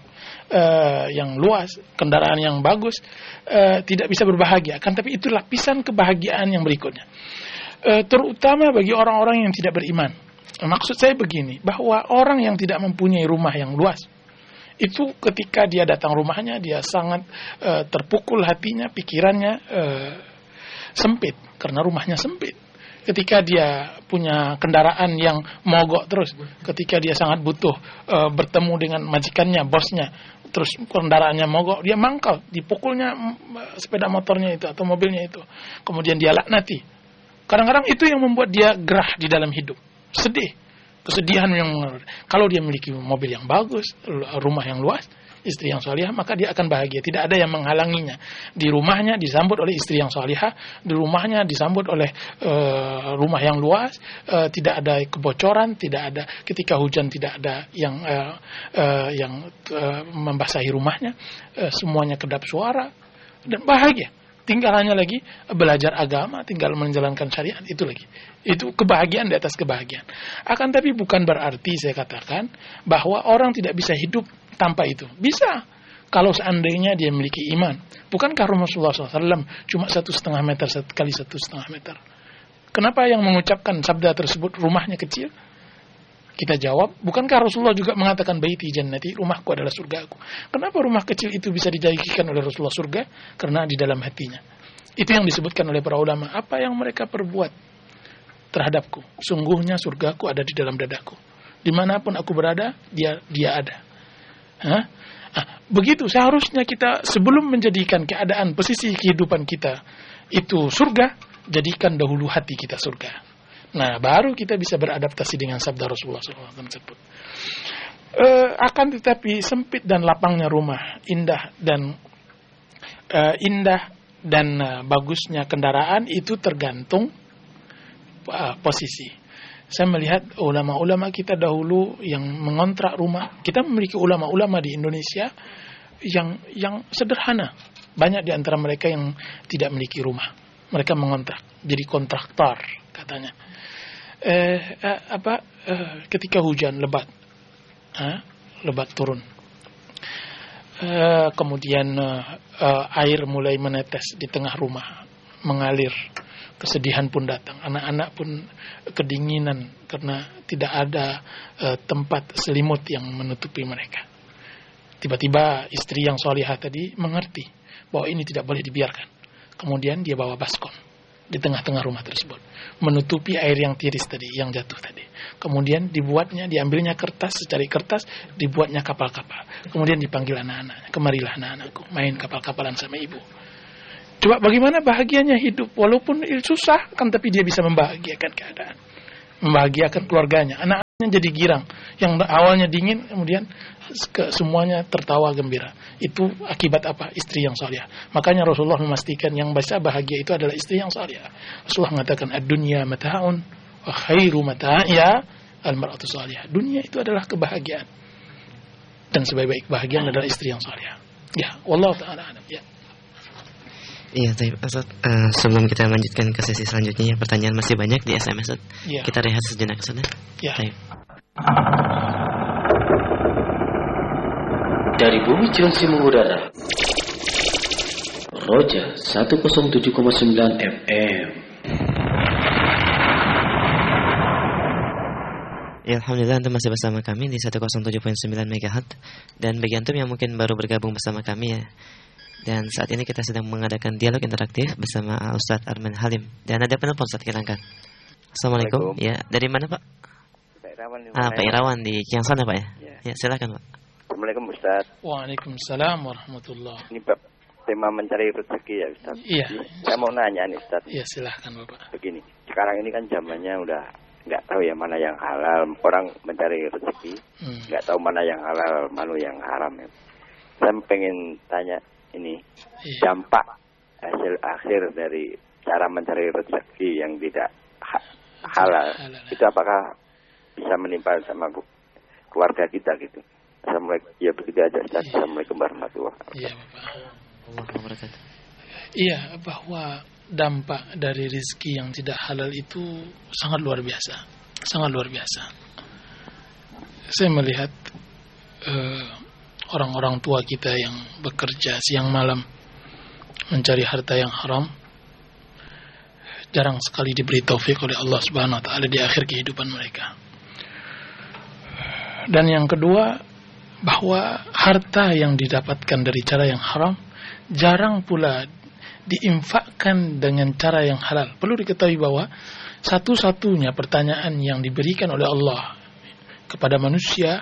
S3: yang luas, kendaraan yang bagus, tidak bisa berbahagia. Akan tapi itu lapisan kebahagiaan yang berikutnya. Terutama bagi orang-orang yang tidak beriman. Maksud saya begini, bahwa orang yang tidak mempunyai rumah yang luas, itu ketika dia datang rumahnya, dia sangat terpukul hatinya, pikirannya sempit, karena rumahnya sempit. Ketika dia punya kendaraan yang mogok terus, ketika dia sangat butuh bertemu dengan majikannya, bosnya, terus kendaraannya mogok, dia mangkal, dipukulnya sepeda motornya itu atau mobilnya itu, kemudian dia laknati. Kadang-kadang itu yang membuat dia gerah di dalam hidup, sedih, kesedihan yang mengalir. Kalau dia memiliki mobil yang bagus, rumah yang luas, istri yang salihah, maka dia akan bahagia. Tidak ada yang menghalanginya. Di rumahnya disambut oleh istri yang salihah, di rumahnya disambut oleh rumah yang luas, tidak ada kebocoran, tidak ada ketika hujan tidak ada yang membasahi rumahnya, semuanya kedap suara dan bahagia. Tinggal hanya lagi belajar agama, tinggal menjalankan syariat, itu lagi. Itu kebahagiaan di atas kebahagiaan. Akan tapi bukan berarti saya katakan bahwa orang tidak bisa hidup tanpa itu. Bisa, kalau seandainya dia memiliki iman. Bukankah Rasulullah SAW cuma 1,5 meter kali 1,5 meter? Kenapa yang mengucapkan sabda tersebut rumahnya kecil? Kita jawab, bukankah Rasulullah juga mengatakan baiti jannati, rumahku adalah surgaku. Kenapa rumah kecil itu bisa dijadikan oleh Rasulullah surga? Karena di dalam hatinya. Itu yang disebutkan oleh para ulama. Apa yang mereka perbuat terhadapku? Sungguhnya surgaku ada di dalam dadaku. Dimanapun aku berada, dia ada. Begitu seharusnya kita sebelum menjadikan keadaan posisi kehidupan kita itu surga, jadikan dahulu hati kita surga. Nah, baru kita bisa beradaptasi dengan sabda Rasulullah SAW tersebut. Akan tetapi sempit dan lapangnya rumah, indah dan bagusnya kendaraan itu tergantung posisi. Saya melihat ulama-ulama kita dahulu yang mengontrak rumah. Kita memiliki ulama-ulama di Indonesia yang sederhana. Banyak di antara mereka yang tidak memiliki rumah. Mereka mengontrak, jadi kontraktor katanya. Ketika hujan lebat turun, kemudian air mulai menetes di tengah rumah, mengalir, kesedihan pun datang, anak-anak pun kedinginan karena tidak ada tempat selimut yang menutupi mereka. Tiba-tiba istri yang salihah tadi mengerti bahwa ini tidak boleh dibiarkan. Kemudian dia bawa baskom di tengah-tengah rumah tersebut, menutupi air yang tiris tadi, yang jatuh tadi. Kemudian diambilnya kertas, secari kertas, dibuatnya kapal-kapal. Kemudian dipanggil anak-anaknya, kemarilah anak-anakku, main kapal-kapalan sama ibu. Coba bagaimana bahagianya hidup walaupun susah kan, tapi dia bisa membahagiakan keadaan, membahagiakan keluarganya, anak-anaknya jadi girang, yang awalnya dingin kemudian semuanya tertawa gembira. Itu akibat apa? Istri yang salihah. Makanya Rasulullah memastikan yang bisa bahagia itu adalah istri yang salihah. Rasulullah mengatakan ad-dunya mata'un wa khairu mata'ya al-mar'atu salihah. Dunia itu adalah kebahagiaan, dan sebaik-baik kebahagiaan adalah istri yang salihah. Ya, wallahu ta'ala alam. Ya.
S2: Iya, Ustaz. Sebelum kita lanjutkan ke sesi selanjutnya, pertanyaan masih banyak di SMS. Ya. Kita rehat sejenak, Ustaz.
S3: Ya.
S7: Dari bumi Cilengsi mengudara, Roja 107,9 FM.
S2: Ya, alhamdulillah Antum masih bersama kami di 107.9 MHz. Dan bagi Antum yang mungkin baru bergabung bersama kami ya, dan saat ini kita sedang mengadakan dialog interaktif bersama Ustadz Arman Halim. Dan ada penelpon, Ustadz, kita angkat. Assalamualaikum. Ya, dari mana Pak?
S8: Pak Irawan.
S2: Pak Irawan di Kiangsana Pak ya? Ya, silakan Pak.
S8: Assalamualaikum Ustadz.
S3: Waalaikumsalam warahmatullahi.
S8: Ini Pak, tema mencari rezeki ya Ustadz.
S3: Iya.
S8: Saya mau nanya nih Ustadz.
S3: Iya, silahkan Bapak.
S8: Begini, sekarang ini kan zamannya udah nggak tahu ya mana yang halal. Orang mencari rezeki nggak tahu mana yang halal, mana yang haram ya. Saya pengen tanya ini, dampak hasil akhir dari cara mencari rezeki yang tidak halal itu apakah bisa menimpa sama keluarga kita gitu. Assalamualaikum. Ya begitu aja Ustaz. Assalamualaikum warahmatullahi
S3: wabarakatuh. Iya, bahwa dampak dari rezeki yang tidak halal itu sangat luar biasa. Sangat luar biasa. Saya melihat orang-orang tua kita yang bekerja siang malam mencari harta yang haram jarang sekali diberi taufik oleh Allah Subhanahu wa taala di akhir kehidupan mereka. Dan yang kedua, bahwa harta yang didapatkan dari cara yang haram jarang pula diinfakkan dengan cara yang halal. Perlu diketahui bahwa satu-satunya pertanyaan yang diberikan oleh Allah kepada manusia,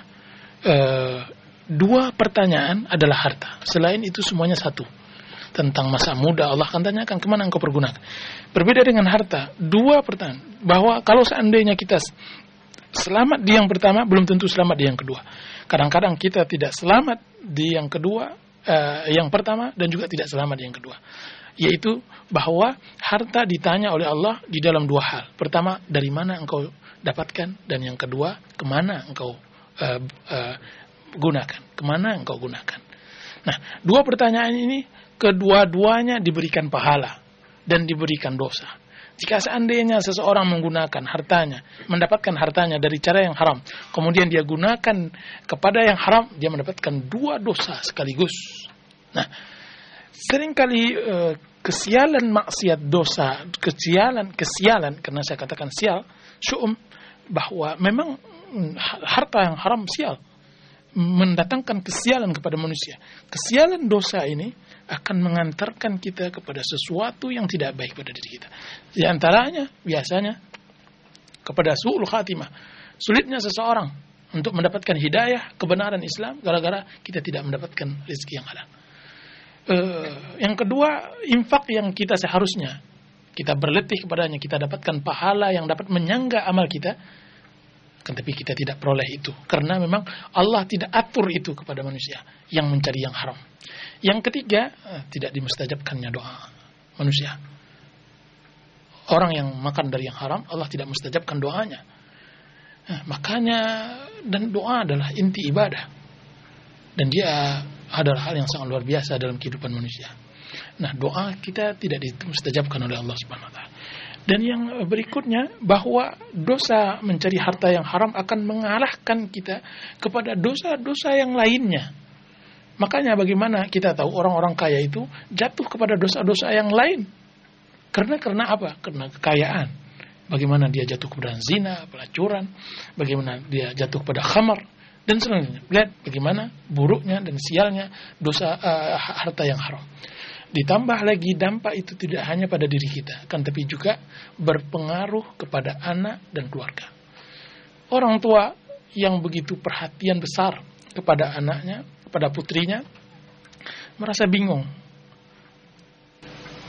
S3: dua pertanyaan adalah harta. Selain itu semuanya satu. Tentang masa muda Allah akan tanyakan kemana engkau pergunakan. Berbeda dengan harta, dua pertanyaan. Bahwa kalau seandainya kita selamat di yang pertama, belum tentu selamat di yang kedua. Kadang-kadang kita tidak selamat di yang kedua, yang pertama, dan juga tidak selamat di yang kedua. Yaitu bahwa harta ditanya oleh Allah di dalam dua hal. Pertama, dari mana engkau dapatkan, dan yang kedua, kemana engkau gunakan, kemana engkau gunakan. Nah, dua pertanyaan ini kedua-duanya diberikan pahala dan diberikan dosa. Jika seandainya seseorang menggunakan hartanya, mendapatkan hartanya dari cara yang haram, kemudian dia gunakan kepada yang haram, dia mendapatkan dua dosa sekaligus. Nah, seringkali kesialan maksiat dosa, kesialan karena saya katakan sial, syu'um, bahwa memang harta yang haram sial, mendatangkan kesialan kepada manusia. Kesialan dosa ini akan mengantarkan kita kepada sesuatu yang tidak baik pada diri kita. Di antaranya biasanya kepada su'ul khatimah. Sulitnya seseorang untuk mendapatkan hidayah kebenaran Islam gara-gara kita tidak mendapatkan rezeki yang halal. Yang kedua, infak yang kita seharusnya kita berletih kepadanya, kita dapatkan pahala yang dapat menyangga amal kita, kan tapi kita tidak peroleh itu karena memang Allah tidak atur itu kepada manusia yang mencari yang haram. Yang ketiga, tidak dimustajabkannya doa manusia. Orang yang makan dari yang haram, Allah tidak mustajabkan doanya. Makanya, dan doa adalah inti ibadah, dan dia adalah hal yang sangat luar biasa dalam kehidupan manusia. Nah, doa kita tidak dimustajabkan oleh Allah Subhanahu wa taala. Dan yang berikutnya, bahwa dosa mencari harta yang haram akan mengalahkan kita kepada dosa-dosa yang lainnya. Makanya bagaimana kita tahu orang-orang kaya itu jatuh kepada dosa-dosa yang lain. Karena apa? Karena kekayaan. Bagaimana dia jatuh kepada zina, pelacuran, bagaimana dia jatuh kepada khamar, dan selanjutnya. Lihat bagaimana buruknya dan sialnya dosa harta yang haram. Ditambah lagi dampak itu tidak hanya pada diri kita, kan tapi juga berpengaruh kepada anak dan keluarga. Orang tua yang begitu perhatian besar kepada anaknya, kepada putrinya, merasa bingung.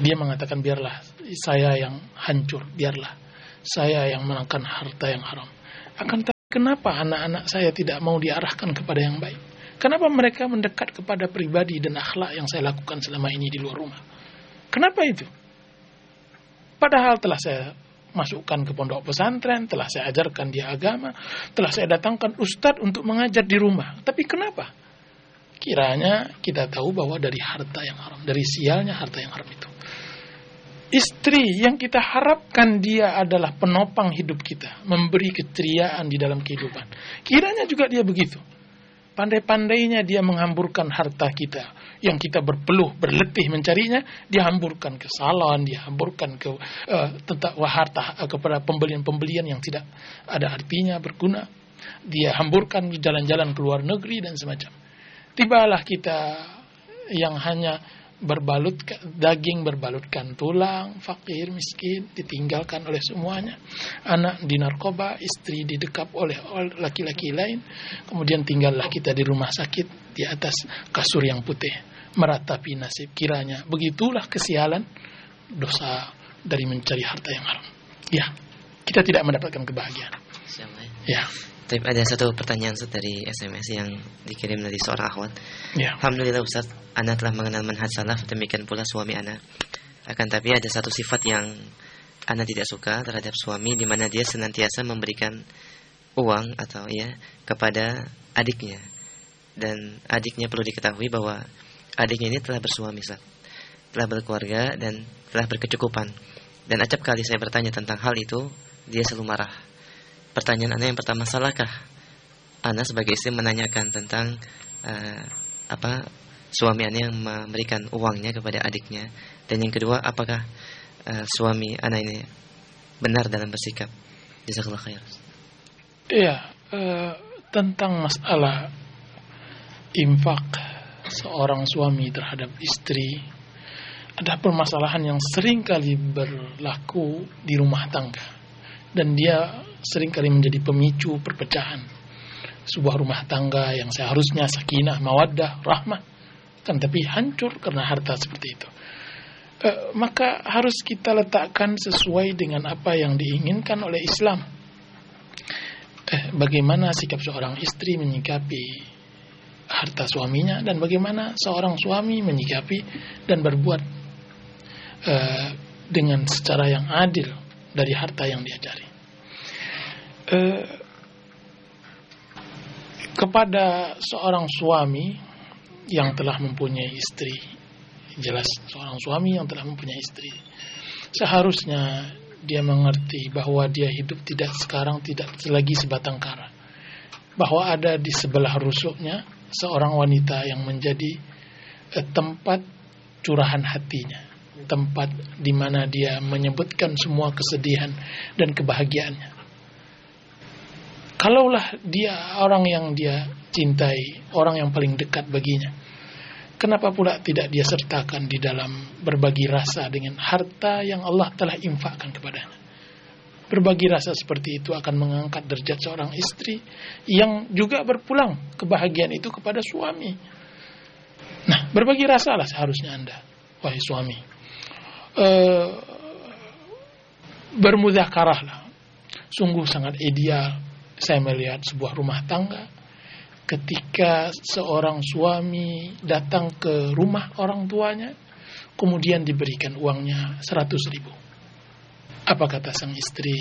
S3: Dia mengatakan biarlah saya yang hancur, biarlah saya yang makan harta yang haram. Akan tetapi kenapa anak-anak saya tidak mau diarahkan kepada yang baik? Kenapa mereka mendekat kepada pribadi dan akhlak yang saya lakukan selama ini di luar rumah? Kenapa itu? Padahal telah saya masukkan ke pondok pesantren, telah saya ajarkan dia agama, telah saya datangkan ustadz untuk mengajar di rumah. Tapi kenapa? Kiranya kita tahu bahwa dari harta yang haram, dari sialnya harta yang haram itu. Istri yang kita harapkan dia adalah penopang hidup kita, memberi keceriaan di dalam kehidupan. Kiranya juga dia begitu. Pandai-pandainya dia menghamburkan harta kita yang kita berpeluh, berletih mencarinya, dia hamburkan ke salon, dia hamburkan ke harta kepada pembelian-pembelian yang tidak ada artinya, berguna. Dia hamburkan jalan-jalan ke luar negeri dan semacam. Tibalah kita yang hanya daging berbalutkan tulang, fakir, miskin, ditinggalkan oleh semuanya. Anak di narkoba, istri didekap oleh laki-laki lain. Kemudian tinggallah kita di rumah sakit di atas kasur yang putih, meratapi nasib. Kiranya begitulah kesialan dosa dari mencari harta yang haram. Ya, kita tidak mendapatkan kebahagiaan. Ya.
S2: Tapi ada satu pertanyaan Ustaz dari SMS yang dikirim dari seorang akhwat.
S3: Ya.
S2: Alhamdulillah Ustaz, ana telah mengenal manhaj salaf, demikian pula suami ana. Akan tapi ada satu sifat yang ana tidak suka terhadap suami, di mana dia senantiasa memberikan uang atau kepada adiknya. Dan adiknya perlu diketahui bahwa adiknya ini telah bersuami Ustaz, telah berkeluarga dan telah berkecukupan. Dan acap kali saya bertanya tentang hal itu, dia selalu marah. Pertanyaan Anda yang pertama, salahkah Anda sebagai istri menanyakan tentang suami Anda yang memberikan uangnya kepada adiknya? Dan yang kedua, apakah suami Anda ini benar dalam bersikap? Jazakallah khair.
S3: Iya, tentang masalah infak seorang suami terhadap istri, ada permasalahan yang sering kali berlaku di rumah tangga. Dan dia seringkali menjadi pemicu perpecahan sebuah rumah tangga yang seharusnya sakinah, mawaddah, rahmah, kan tapi hancur karena harta seperti itu. Maka harus kita letakkan sesuai dengan apa yang diinginkan oleh Islam. Bagaimana sikap seorang istri menyikapi harta suaminya, dan bagaimana seorang suami menyikapi dan berbuat dengan secara yang adil dari harta yang dia cari. Kepada seorang suami yang telah mempunyai istri, jelas seorang suami yang telah mempunyai istri, seharusnya dia mengerti bahwa dia hidup tidak lagi sebatang kara, bahwa ada di sebelah rusuknya seorang wanita yang menjadi tempat curahan hatinya, tempat di mana dia menyebutkan semua kesedihan dan kebahagiaannya. Kalaulah dia orang yang dia cintai, orang yang paling dekat baginya, kenapa pula tidak dia sertakan di dalam berbagi rasa dengan harta yang Allah telah infakkan kepadanya? Berbagi rasa seperti itu akan mengangkat derajat seorang istri yang juga berpulang kebahagiaan itu kepada suami. Nah, berbagi rasalah seharusnya Anda, wahai suami. Bermudzakarahlah. Sungguh sangat ideal saya melihat sebuah rumah tangga ketika seorang suami datang ke rumah orang tuanya, kemudian diberikan uangnya 100.000. Apa kata sang istri?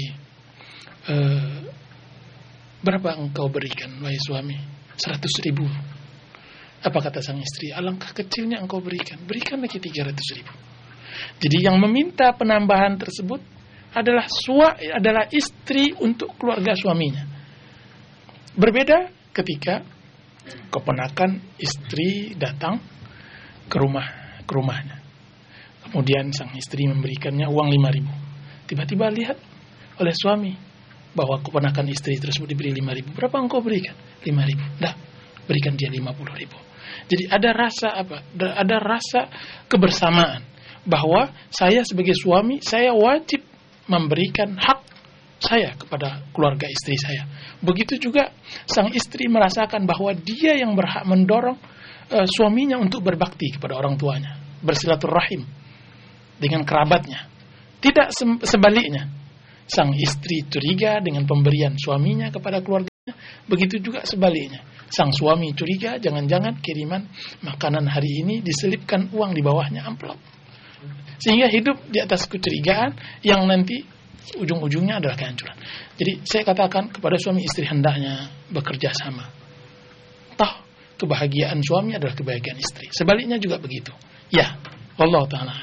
S3: Berapa engkau berikan, wahai suami? 100.000. Apa kata sang istri? Alangkah kecilnya engkau berikan. Berikan lagi 300.000. Jadi yang meminta penambahan tersebut adalah istri untuk keluarga suaminya. Berbeda ketika keponakan istri datang ke rumahnya. Kemudian sang istri memberikannya uang 5.000. Tiba-tiba lihat oleh suami bahwa keponakan istri tersebut diberi 5.000. Berapa engkau berikan? 5.000. Dah, berikan dia 50.000. Jadi ada rasa apa? Ada rasa kebersamaan bahwa saya sebagai suami, saya wajib memberikan hak saya kepada keluarga istri saya. Begitu juga sang istri merasakan bahwa dia yang berhak mendorong suaminya untuk berbakti kepada orang tuanya, bersilaturahim. dengan kerabatnya. Tidak sebaliknya. Sang istri curiga dengan pemberian suaminya kepada keluarganya, begitu juga sebaliknya. Sang suami curiga jangan-jangan kiriman makanan hari ini diselipkan uang di bawahnya amplop. Sehingga hidup di atas kecurigaan yang nanti ujung-ujungnya adalah kehancuran. Jadi saya katakan kepada suami istri hendaknya bekerja sama. Toh kebahagiaan suami adalah kebahagiaan istri. Sebaliknya juga begitu. Ya, Allah Ta'ala.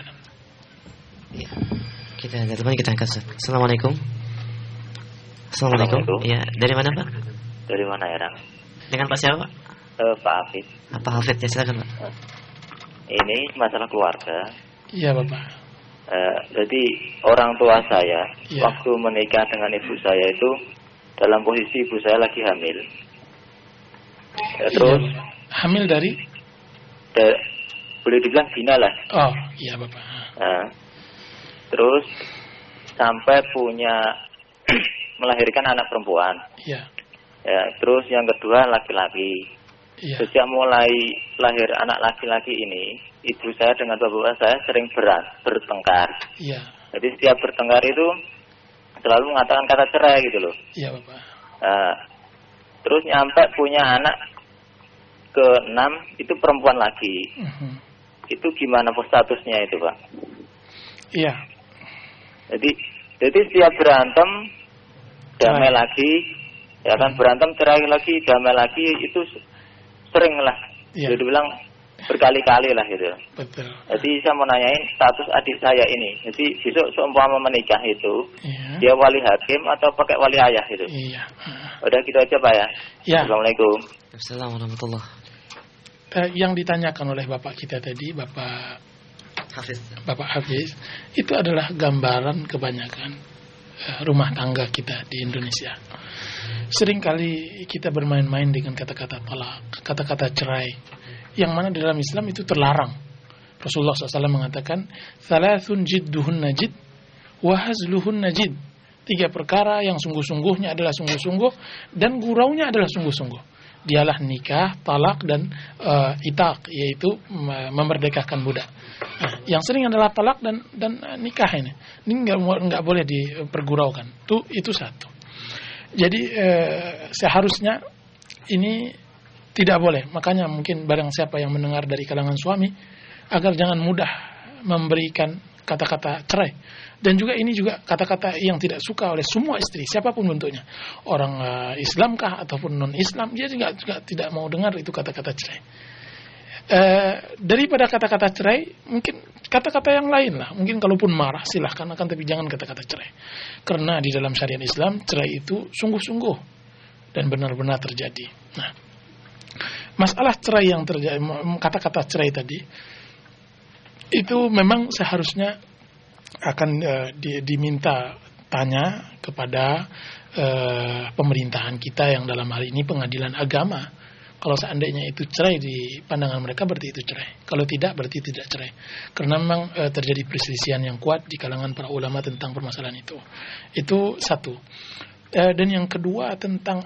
S2: Ya. Kita ada teman, kita angkat. Assalamualaikum. Assalamualaikum. Ya, dari mana Pak?
S9: Dari mana ya, Rang?
S2: Dengan Pak siapa Pak?
S9: Pak Hafid.
S2: Pak Hafid, ya silakan Pak.
S9: Ini masalah keluarga.
S3: Iya Bapak.
S9: Jadi orang tua saya waktu menikah dengan ibu saya itu dalam posisi ibu saya lagi hamil. Terus
S3: hamil dari?
S9: Boleh dibilang zina lah.
S3: Oh iya Bapak.
S9: Terus sampai punya melahirkan anak perempuan.
S3: Iya.
S9: Ya, terus yang kedua laki-laki.
S3: Iya.
S9: Sejak mulai lahir anak laki-laki ini, ibu saya dengan bapak saya sering bertengkar.
S3: Iya.
S9: Jadi setiap bertengkar itu selalu mengatakan kata cerai gitu loh.
S3: Iya Bapak.
S9: Terus nyampe punya anak ke-6 itu perempuan lagi. Itu gimana statusnya itu Pak?
S3: Iya.
S9: Jadi setiap berantem damai lagi, ya kan berantem cerai lagi, damai lagi itu sering lah.
S3: Ya.
S9: Jadi bilang berkali-kali lah gitu.
S3: Betul.
S9: Jadi saya mau nanyain status adik saya ini. Jadi besok seumpama menikah itu, dia wali hakim atau pakai wali ayah itu?
S3: Iya.
S9: Udah gitu aja Pak ya.
S3: Ya.
S9: Assalamualaikum.
S2: Assalamualaikum warahmatullahi.
S3: Yang ditanyakan oleh Bapak kita tadi, Bapak Hafiz, itu adalah gambaran kebanyakan rumah tangga kita di Indonesia. Seringkali kita bermain-main dengan kata-kata talak, kata-kata cerai, yang mana di dalam Islam itu terlarang. Rasulullah SAW mengatakan, "Thalathun jidduhun najid, wahazluhun najid." 3 perkara yang sungguh-sungguhnya adalah sungguh-sungguh dan guraunya adalah sungguh-sungguh. Dialah nikah, talak, dan itaq, yaitu memerdekakan budak. Nah, yang sering adalah talak dan nikah ini. Ini nggak boleh diperguraukan. Itu satu. Jadi seharusnya ini tidak boleh. Makanya mungkin barang siapa yang mendengar dari kalangan suami agar jangan mudah memberikan kata-kata cerai. Dan juga ini juga kata-kata yang tidak suka oleh semua istri, siapapun bentuknya. Orang Islamkah ataupun non-Islam, dia juga tidak mau dengar itu kata-kata cerai. Daripada kata-kata cerai, mungkin kata-kata yang lain lah. Mungkin kalaupun marah silahkan, akan tapi jangan kata-kata cerai. Karena di dalam syariat Islam, cerai itu sungguh-sungguh dan benar-benar terjadi. Nah, masalah cerai yang terjadi, kata-kata cerai tadi, itu memang seharusnya akan diminta tanya kepada pemerintahan kita yang dalam hal ini pengadilan agama. Kalau seandainya itu cerai di pandangan mereka berarti itu cerai. Kalau tidak berarti tidak cerai. Karena memang terjadi perselisihan yang kuat di kalangan para ulama tentang permasalahan itu. Itu satu. Dan yang kedua tentang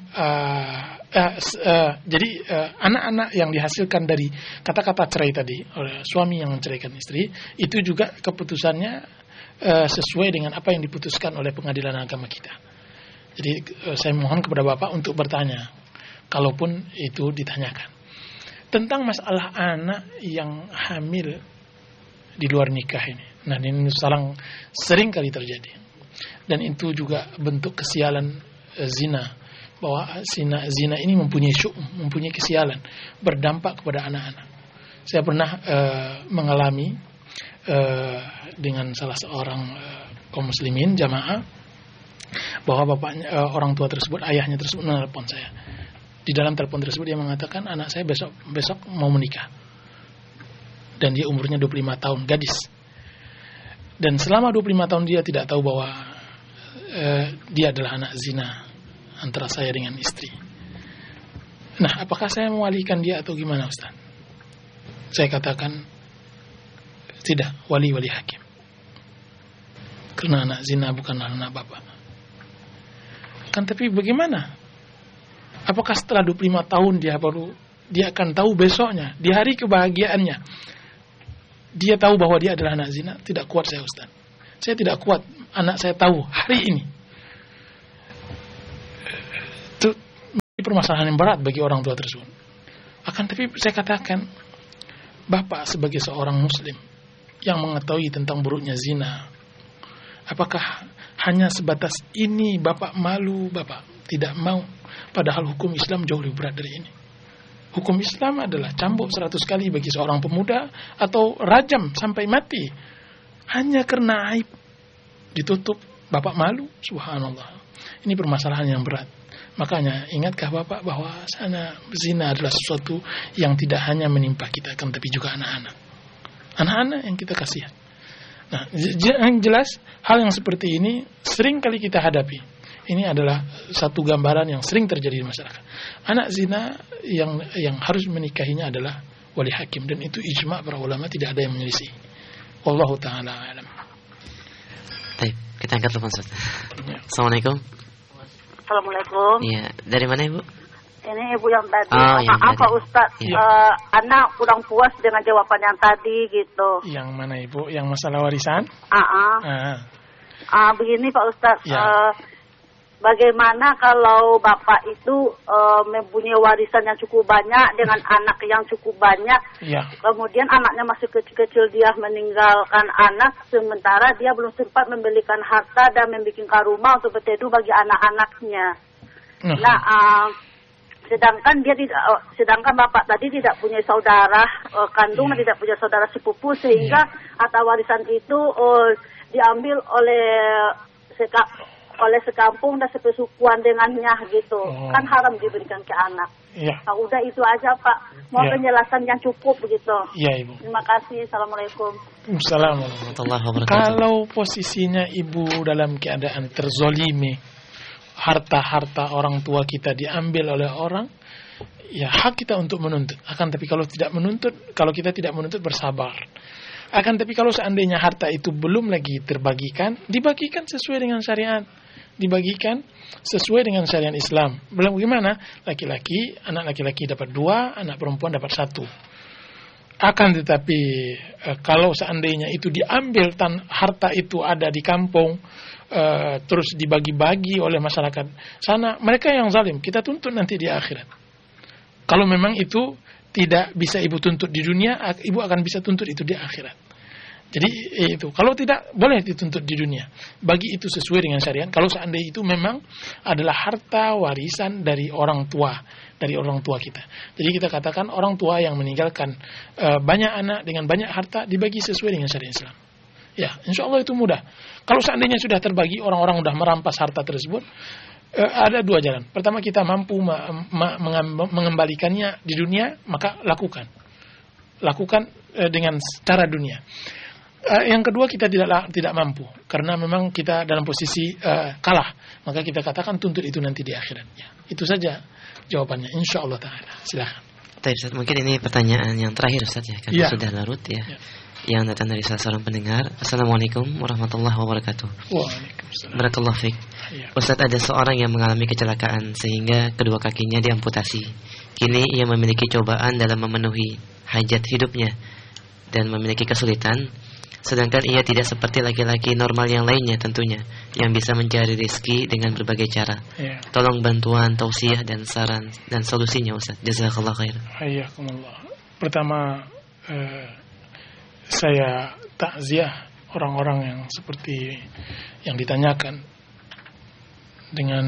S3: jadi anak-anak yang dihasilkan dari kata-kata cerai tadi oleh suami yang menceraikan istri, itu juga keputusannya sesuai dengan apa yang diputuskan oleh pengadilan agama kita. Jadi saya mohon kepada Bapak untuk bertanya, kalaupun itu ditanyakan, tentang masalah anak yang hamil di luar nikah ini. Nah, ini sering kali terjadi. Dan itu juga bentuk kesialan zina, bahwa zina ini mempunyai kesialan, berdampak kepada anak-anak. Saya pernah mengalami dengan salah seorang kaum muslimin jamaah, bahwa bapaknya, orang tua tersebut, ayahnya tersebut menelpon saya. Di dalam telepon tersebut dia mengatakan anak saya besok mau menikah, dan dia umurnya 25 tahun, gadis. Dan selama 25 tahun dia tidak tahu bahwa dia adalah anak zina antara saya dengan istri. Nah, apakah saya mewalikan dia atau gimana, Ustaz? Saya katakan tidak, wali hakim. Karena anak zina bukanlah anak bapak. Kan tapi bagaimana? Apakah setelah 25 tahun dia akan tahu besoknya, di hari kebahagiaannya, dia tahu bahwa dia adalah anak zina, tidak kuat saya Ustaz. Saya tidak kuat anak saya tahu hari ini. Itu permasalahan yang berat bagi orang tua tersebut. Akan tapi saya katakan, bapak sebagai seorang muslim yang mengetahui tentang buruknya zina, apakah hanya sebatas ini bapak malu, bapak tidak mau? Padahal hukum Islam jauh lebih berat dari ini. Hukum Islam adalah cambuk 100 kali bagi seorang pemuda atau rajam sampai mati. Hanya karena aib ditutup, bapak malu, subhanallah. Ini permasalahan yang berat. Makanya ingatkah bapak bahwa sana zina adalah sesuatu yang tidak hanya menimpa kita, kan, tapi juga anak-anak. Anak-anak yang kita kasihan. Nah, yang jelas hal yang seperti ini sering kali kita hadapi. Ini adalah satu gambaran yang sering terjadi di masyarakat. Anak zina yang harus menikahinya adalah wali hakim, dan itu ijma' para ulama, tidak ada yang menyelisih. Wallahu ta'ala alam.
S2: Baik, kita angkat telepon Ustaz. Ya. Assalamualaikum.
S5: Assalamualaikum.
S2: Iya, dari mana Ibu?
S5: Ini Ibu yang tadi.
S2: Maaf
S5: Pak Ustaz, anak kurang puas dengan jawaban yang tadi gitu.
S3: Yang mana Ibu? Yang masalah warisan?
S5: Begini Pak Ustaz.
S3: Ya.
S5: Bagaimana kalau bapak itu mempunyai warisan yang cukup banyak dengan anak yang cukup banyak, kemudian anaknya masih kecil-kecil, dia meninggalkan anak, sementara dia belum sempat membelikan harta dan membuat rumah untuk berteduh bagi anak-anaknya. Sedangkan bapak tadi tidak punya saudara kandung, tidak punya saudara sepupu, sehingga harta warisan itu diambil oleh sekampung dan sepesukuan dengannya gitu. Kan haram diberikan ke anak. Nah, udah itu aja Pak. Mau penjelasan yang cukup begitu.
S3: Iya Ibu.
S5: Terima kasih. Assalamualaikum.
S3: Assalamualaikum. Kalau posisinya Ibu dalam keadaan terzolimi, harta-harta orang tua kita diambil oleh orang, ya hak kita untuk menuntut. Akan tapi kalau kita tidak menuntut, bersabar. Akan tapi kalau seandainya harta itu belum lagi terbagikan, dibagikan sesuai dengan syariat. Dibagikan sesuai dengan syariat Islam. Belum gimana? Anak laki-laki dapat 2, anak perempuan dapat 1. Akan tetapi kalau seandainya itu diambil, harta itu ada di kampung, terus dibagi-bagi oleh masyarakat sana, mereka yang zalim, kita tuntut nanti di akhirat. Kalau memang itu tidak bisa ibu tuntut di dunia, ibu akan bisa tuntut itu di akhirat. Jadi itu, kalau tidak boleh dituntut di dunia. Bagi itu sesuai dengan syariat. Kalau seandainya itu memang adalah harta warisan dari orang tua kita. Jadi kita katakan orang tua yang meninggalkan banyak anak dengan banyak harta dibagi sesuai dengan syariat Islam. Ya, insya Allah itu mudah. Kalau seandainya sudah terbagi, orang-orang sudah merampas harta tersebut, ada 2 jalan. Pertama, kita mampu mengembalikannya di dunia, maka lakukan dengan cara dunia. Yang kedua, kita tidak mampu karena memang kita dalam posisi kalah, maka kita katakan tuntut itu nanti di akhirat. Ya, itu saja jawabannya, insya Allah taala. Silakan.
S2: Ustaz, mungkin ini pertanyaan yang terakhir Ustaz ya, karena sudah larut ya. Yang datang dari salah seorang pendengar. Assalamualaikum warahmatullahi wabarakatuh.
S3: Waalaikumsalam.
S2: Barakallahu fiik. Ustaz, ada seorang yang mengalami kecelakaan sehingga kedua kakinya diamputasi. Kini ia memiliki cobaan dalam memenuhi hajat hidupnya dan memiliki kesulitan. Sedangkan ia tidak seperti laki-laki normal yang lainnya tentunya, yang bisa mencari rezeki dengan berbagai cara. Tolong bantuan, tausiah dan saran dan solusinya Ustaz. Jazakallahu khair.
S3: Hayyakumullah. Pertama, saya takziah orang-orang yang seperti yang ditanyakan dengan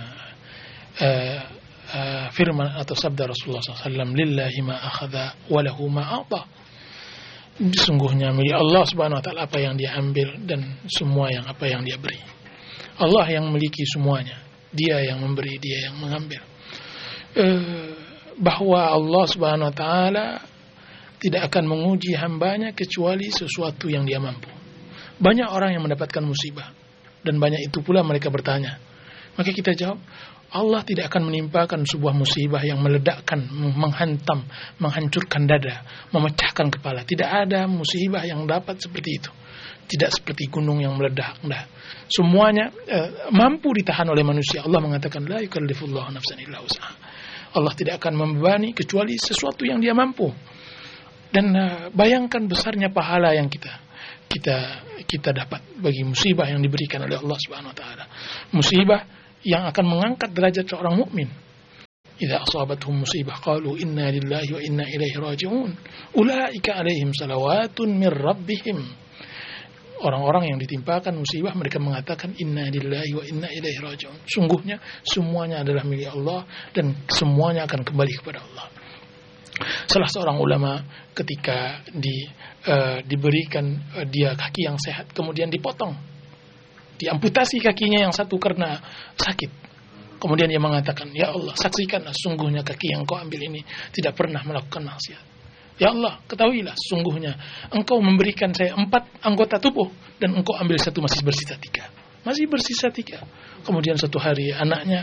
S3: firman atau sabda Rasulullah SAW, lillahi ma akhadha wa lahu ma a'ta. Sesungguhnya milik Allah Subhanahu wa taala apa yang dia ambil dan semua yang apa yang dia beri. Allah yang memiliki semuanya. Dia yang memberi, dia yang mengambil. Bahwa Allah Subhanahu wa taala tidak akan menguji hambanya kecuali sesuatu yang dia mampu. Banyak orang yang mendapatkan musibah dan banyak itu pula mereka bertanya. Maka kita jawab, Allah tidak akan menimpakan sebuah musibah yang meledakkan, menghantam, menghancurkan dada, memecahkan kepala. Tidak ada musibah yang dapat seperti itu. Tidak seperti gunung yang meledak. Nah, semuanya mampu ditahan oleh manusia. Allah mengatakan, la yukallifullahu nafsan illa wus'aha. Allah tidak akan membebani kecuali sesuatu yang dia mampu. Dan bayangkan besarnya pahala yang kita dapat bagi musibah yang diberikan oleh Allah Subhanahu wa taala. Musibah yang akan mengangkat derajat seorang mukmin. Idza asabatuhum musibah qalu inna lillahi wa inna ilaihi raji'un. Ulaika 'alaihim salawatun mir rabbihim. Orang-orang yang ditimpakan musibah mereka mengatakan inna lillahi wa inna ilaihi raji'un. Sungguhnya semuanya adalah milik Allah dan semuanya akan kembali kepada Allah. Salah seorang ulama ketika diberikan dia kaki yang sehat kemudian dipotong, diamputasi kakinya yang satu karena sakit, kemudian dia mengatakan, ya Allah, saksikanlah sungguhnya kaki yang Engkau ambil ini tidak pernah melakukan maksiat. Ya Allah, ketahuilah sungguhnya Engkau memberikan saya 4 anggota tubuh dan Engkau ambil satu masih bersisa 3. Masih bersisa 3. Kemudian suatu hari anaknya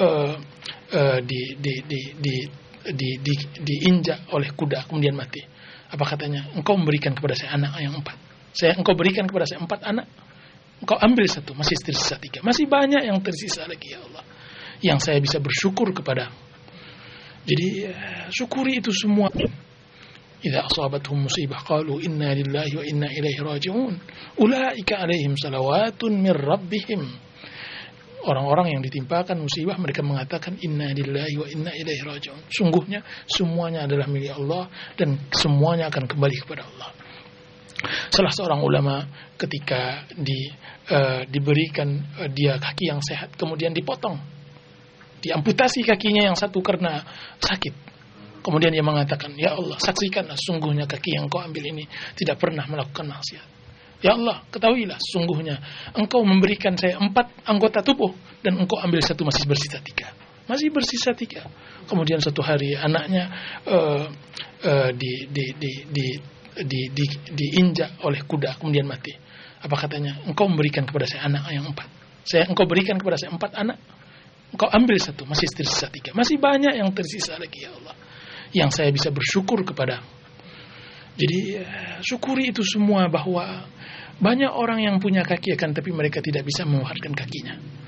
S3: diinjak oleh kuda kemudian mati. Apa katanya? Engkau memberikan kepada saya anak yang 4. Engkau berikan kepada saya 4 anak. Engkau ambil satu, masih tersisa 3. Masih banyak yang tersisa lagi, ya Allah, yang saya bisa bersyukur kepada. Jadi syukuri itu semua. Idza asabatuhum musibah qalu inna lillahi wa inna ilaihi raji'un. Ulaika 'alaihim salawatun mir rabbihim. Orang-orang yang ditimpakan musibah mereka mengatakan inna lillahi wa inna ilaihi raji'un. Sungguhnya semuanya adalah milik Allah dan semuanya akan kembali kepada Allah. Salah seorang ulama ketika diberikan dia kaki yang sehat kemudian dipotong, diamputasi kakinya yang satu karena sakit. Kemudian dia mengatakan, ya Allah, saksikanlah sungguhnya kaki yang Engkau ambil ini tidak pernah melakukan maksiat. Ya Allah, ketahuilah sungguhnya Engkau memberikan saya 4 anggota tubuh dan Engkau ambil satu masih bersisa 3. Masih bersisa 3. Kemudian suatu hari anaknya diinjak oleh kuda kemudian mati. Apa katanya? Engkau memberikan kepada saya anak yang 4. Engkau berikan kepada saya 4 anak. Engkau ambil satu masih tersisa 3. Masih banyak yang tersisa lagi, ya Allah, yang saya bisa bersyukur kepada. Jadi syukuri itu semua, bahwa banyak orang yang punya kaki akan tapi mereka tidak bisa mengeluarkan kakinya.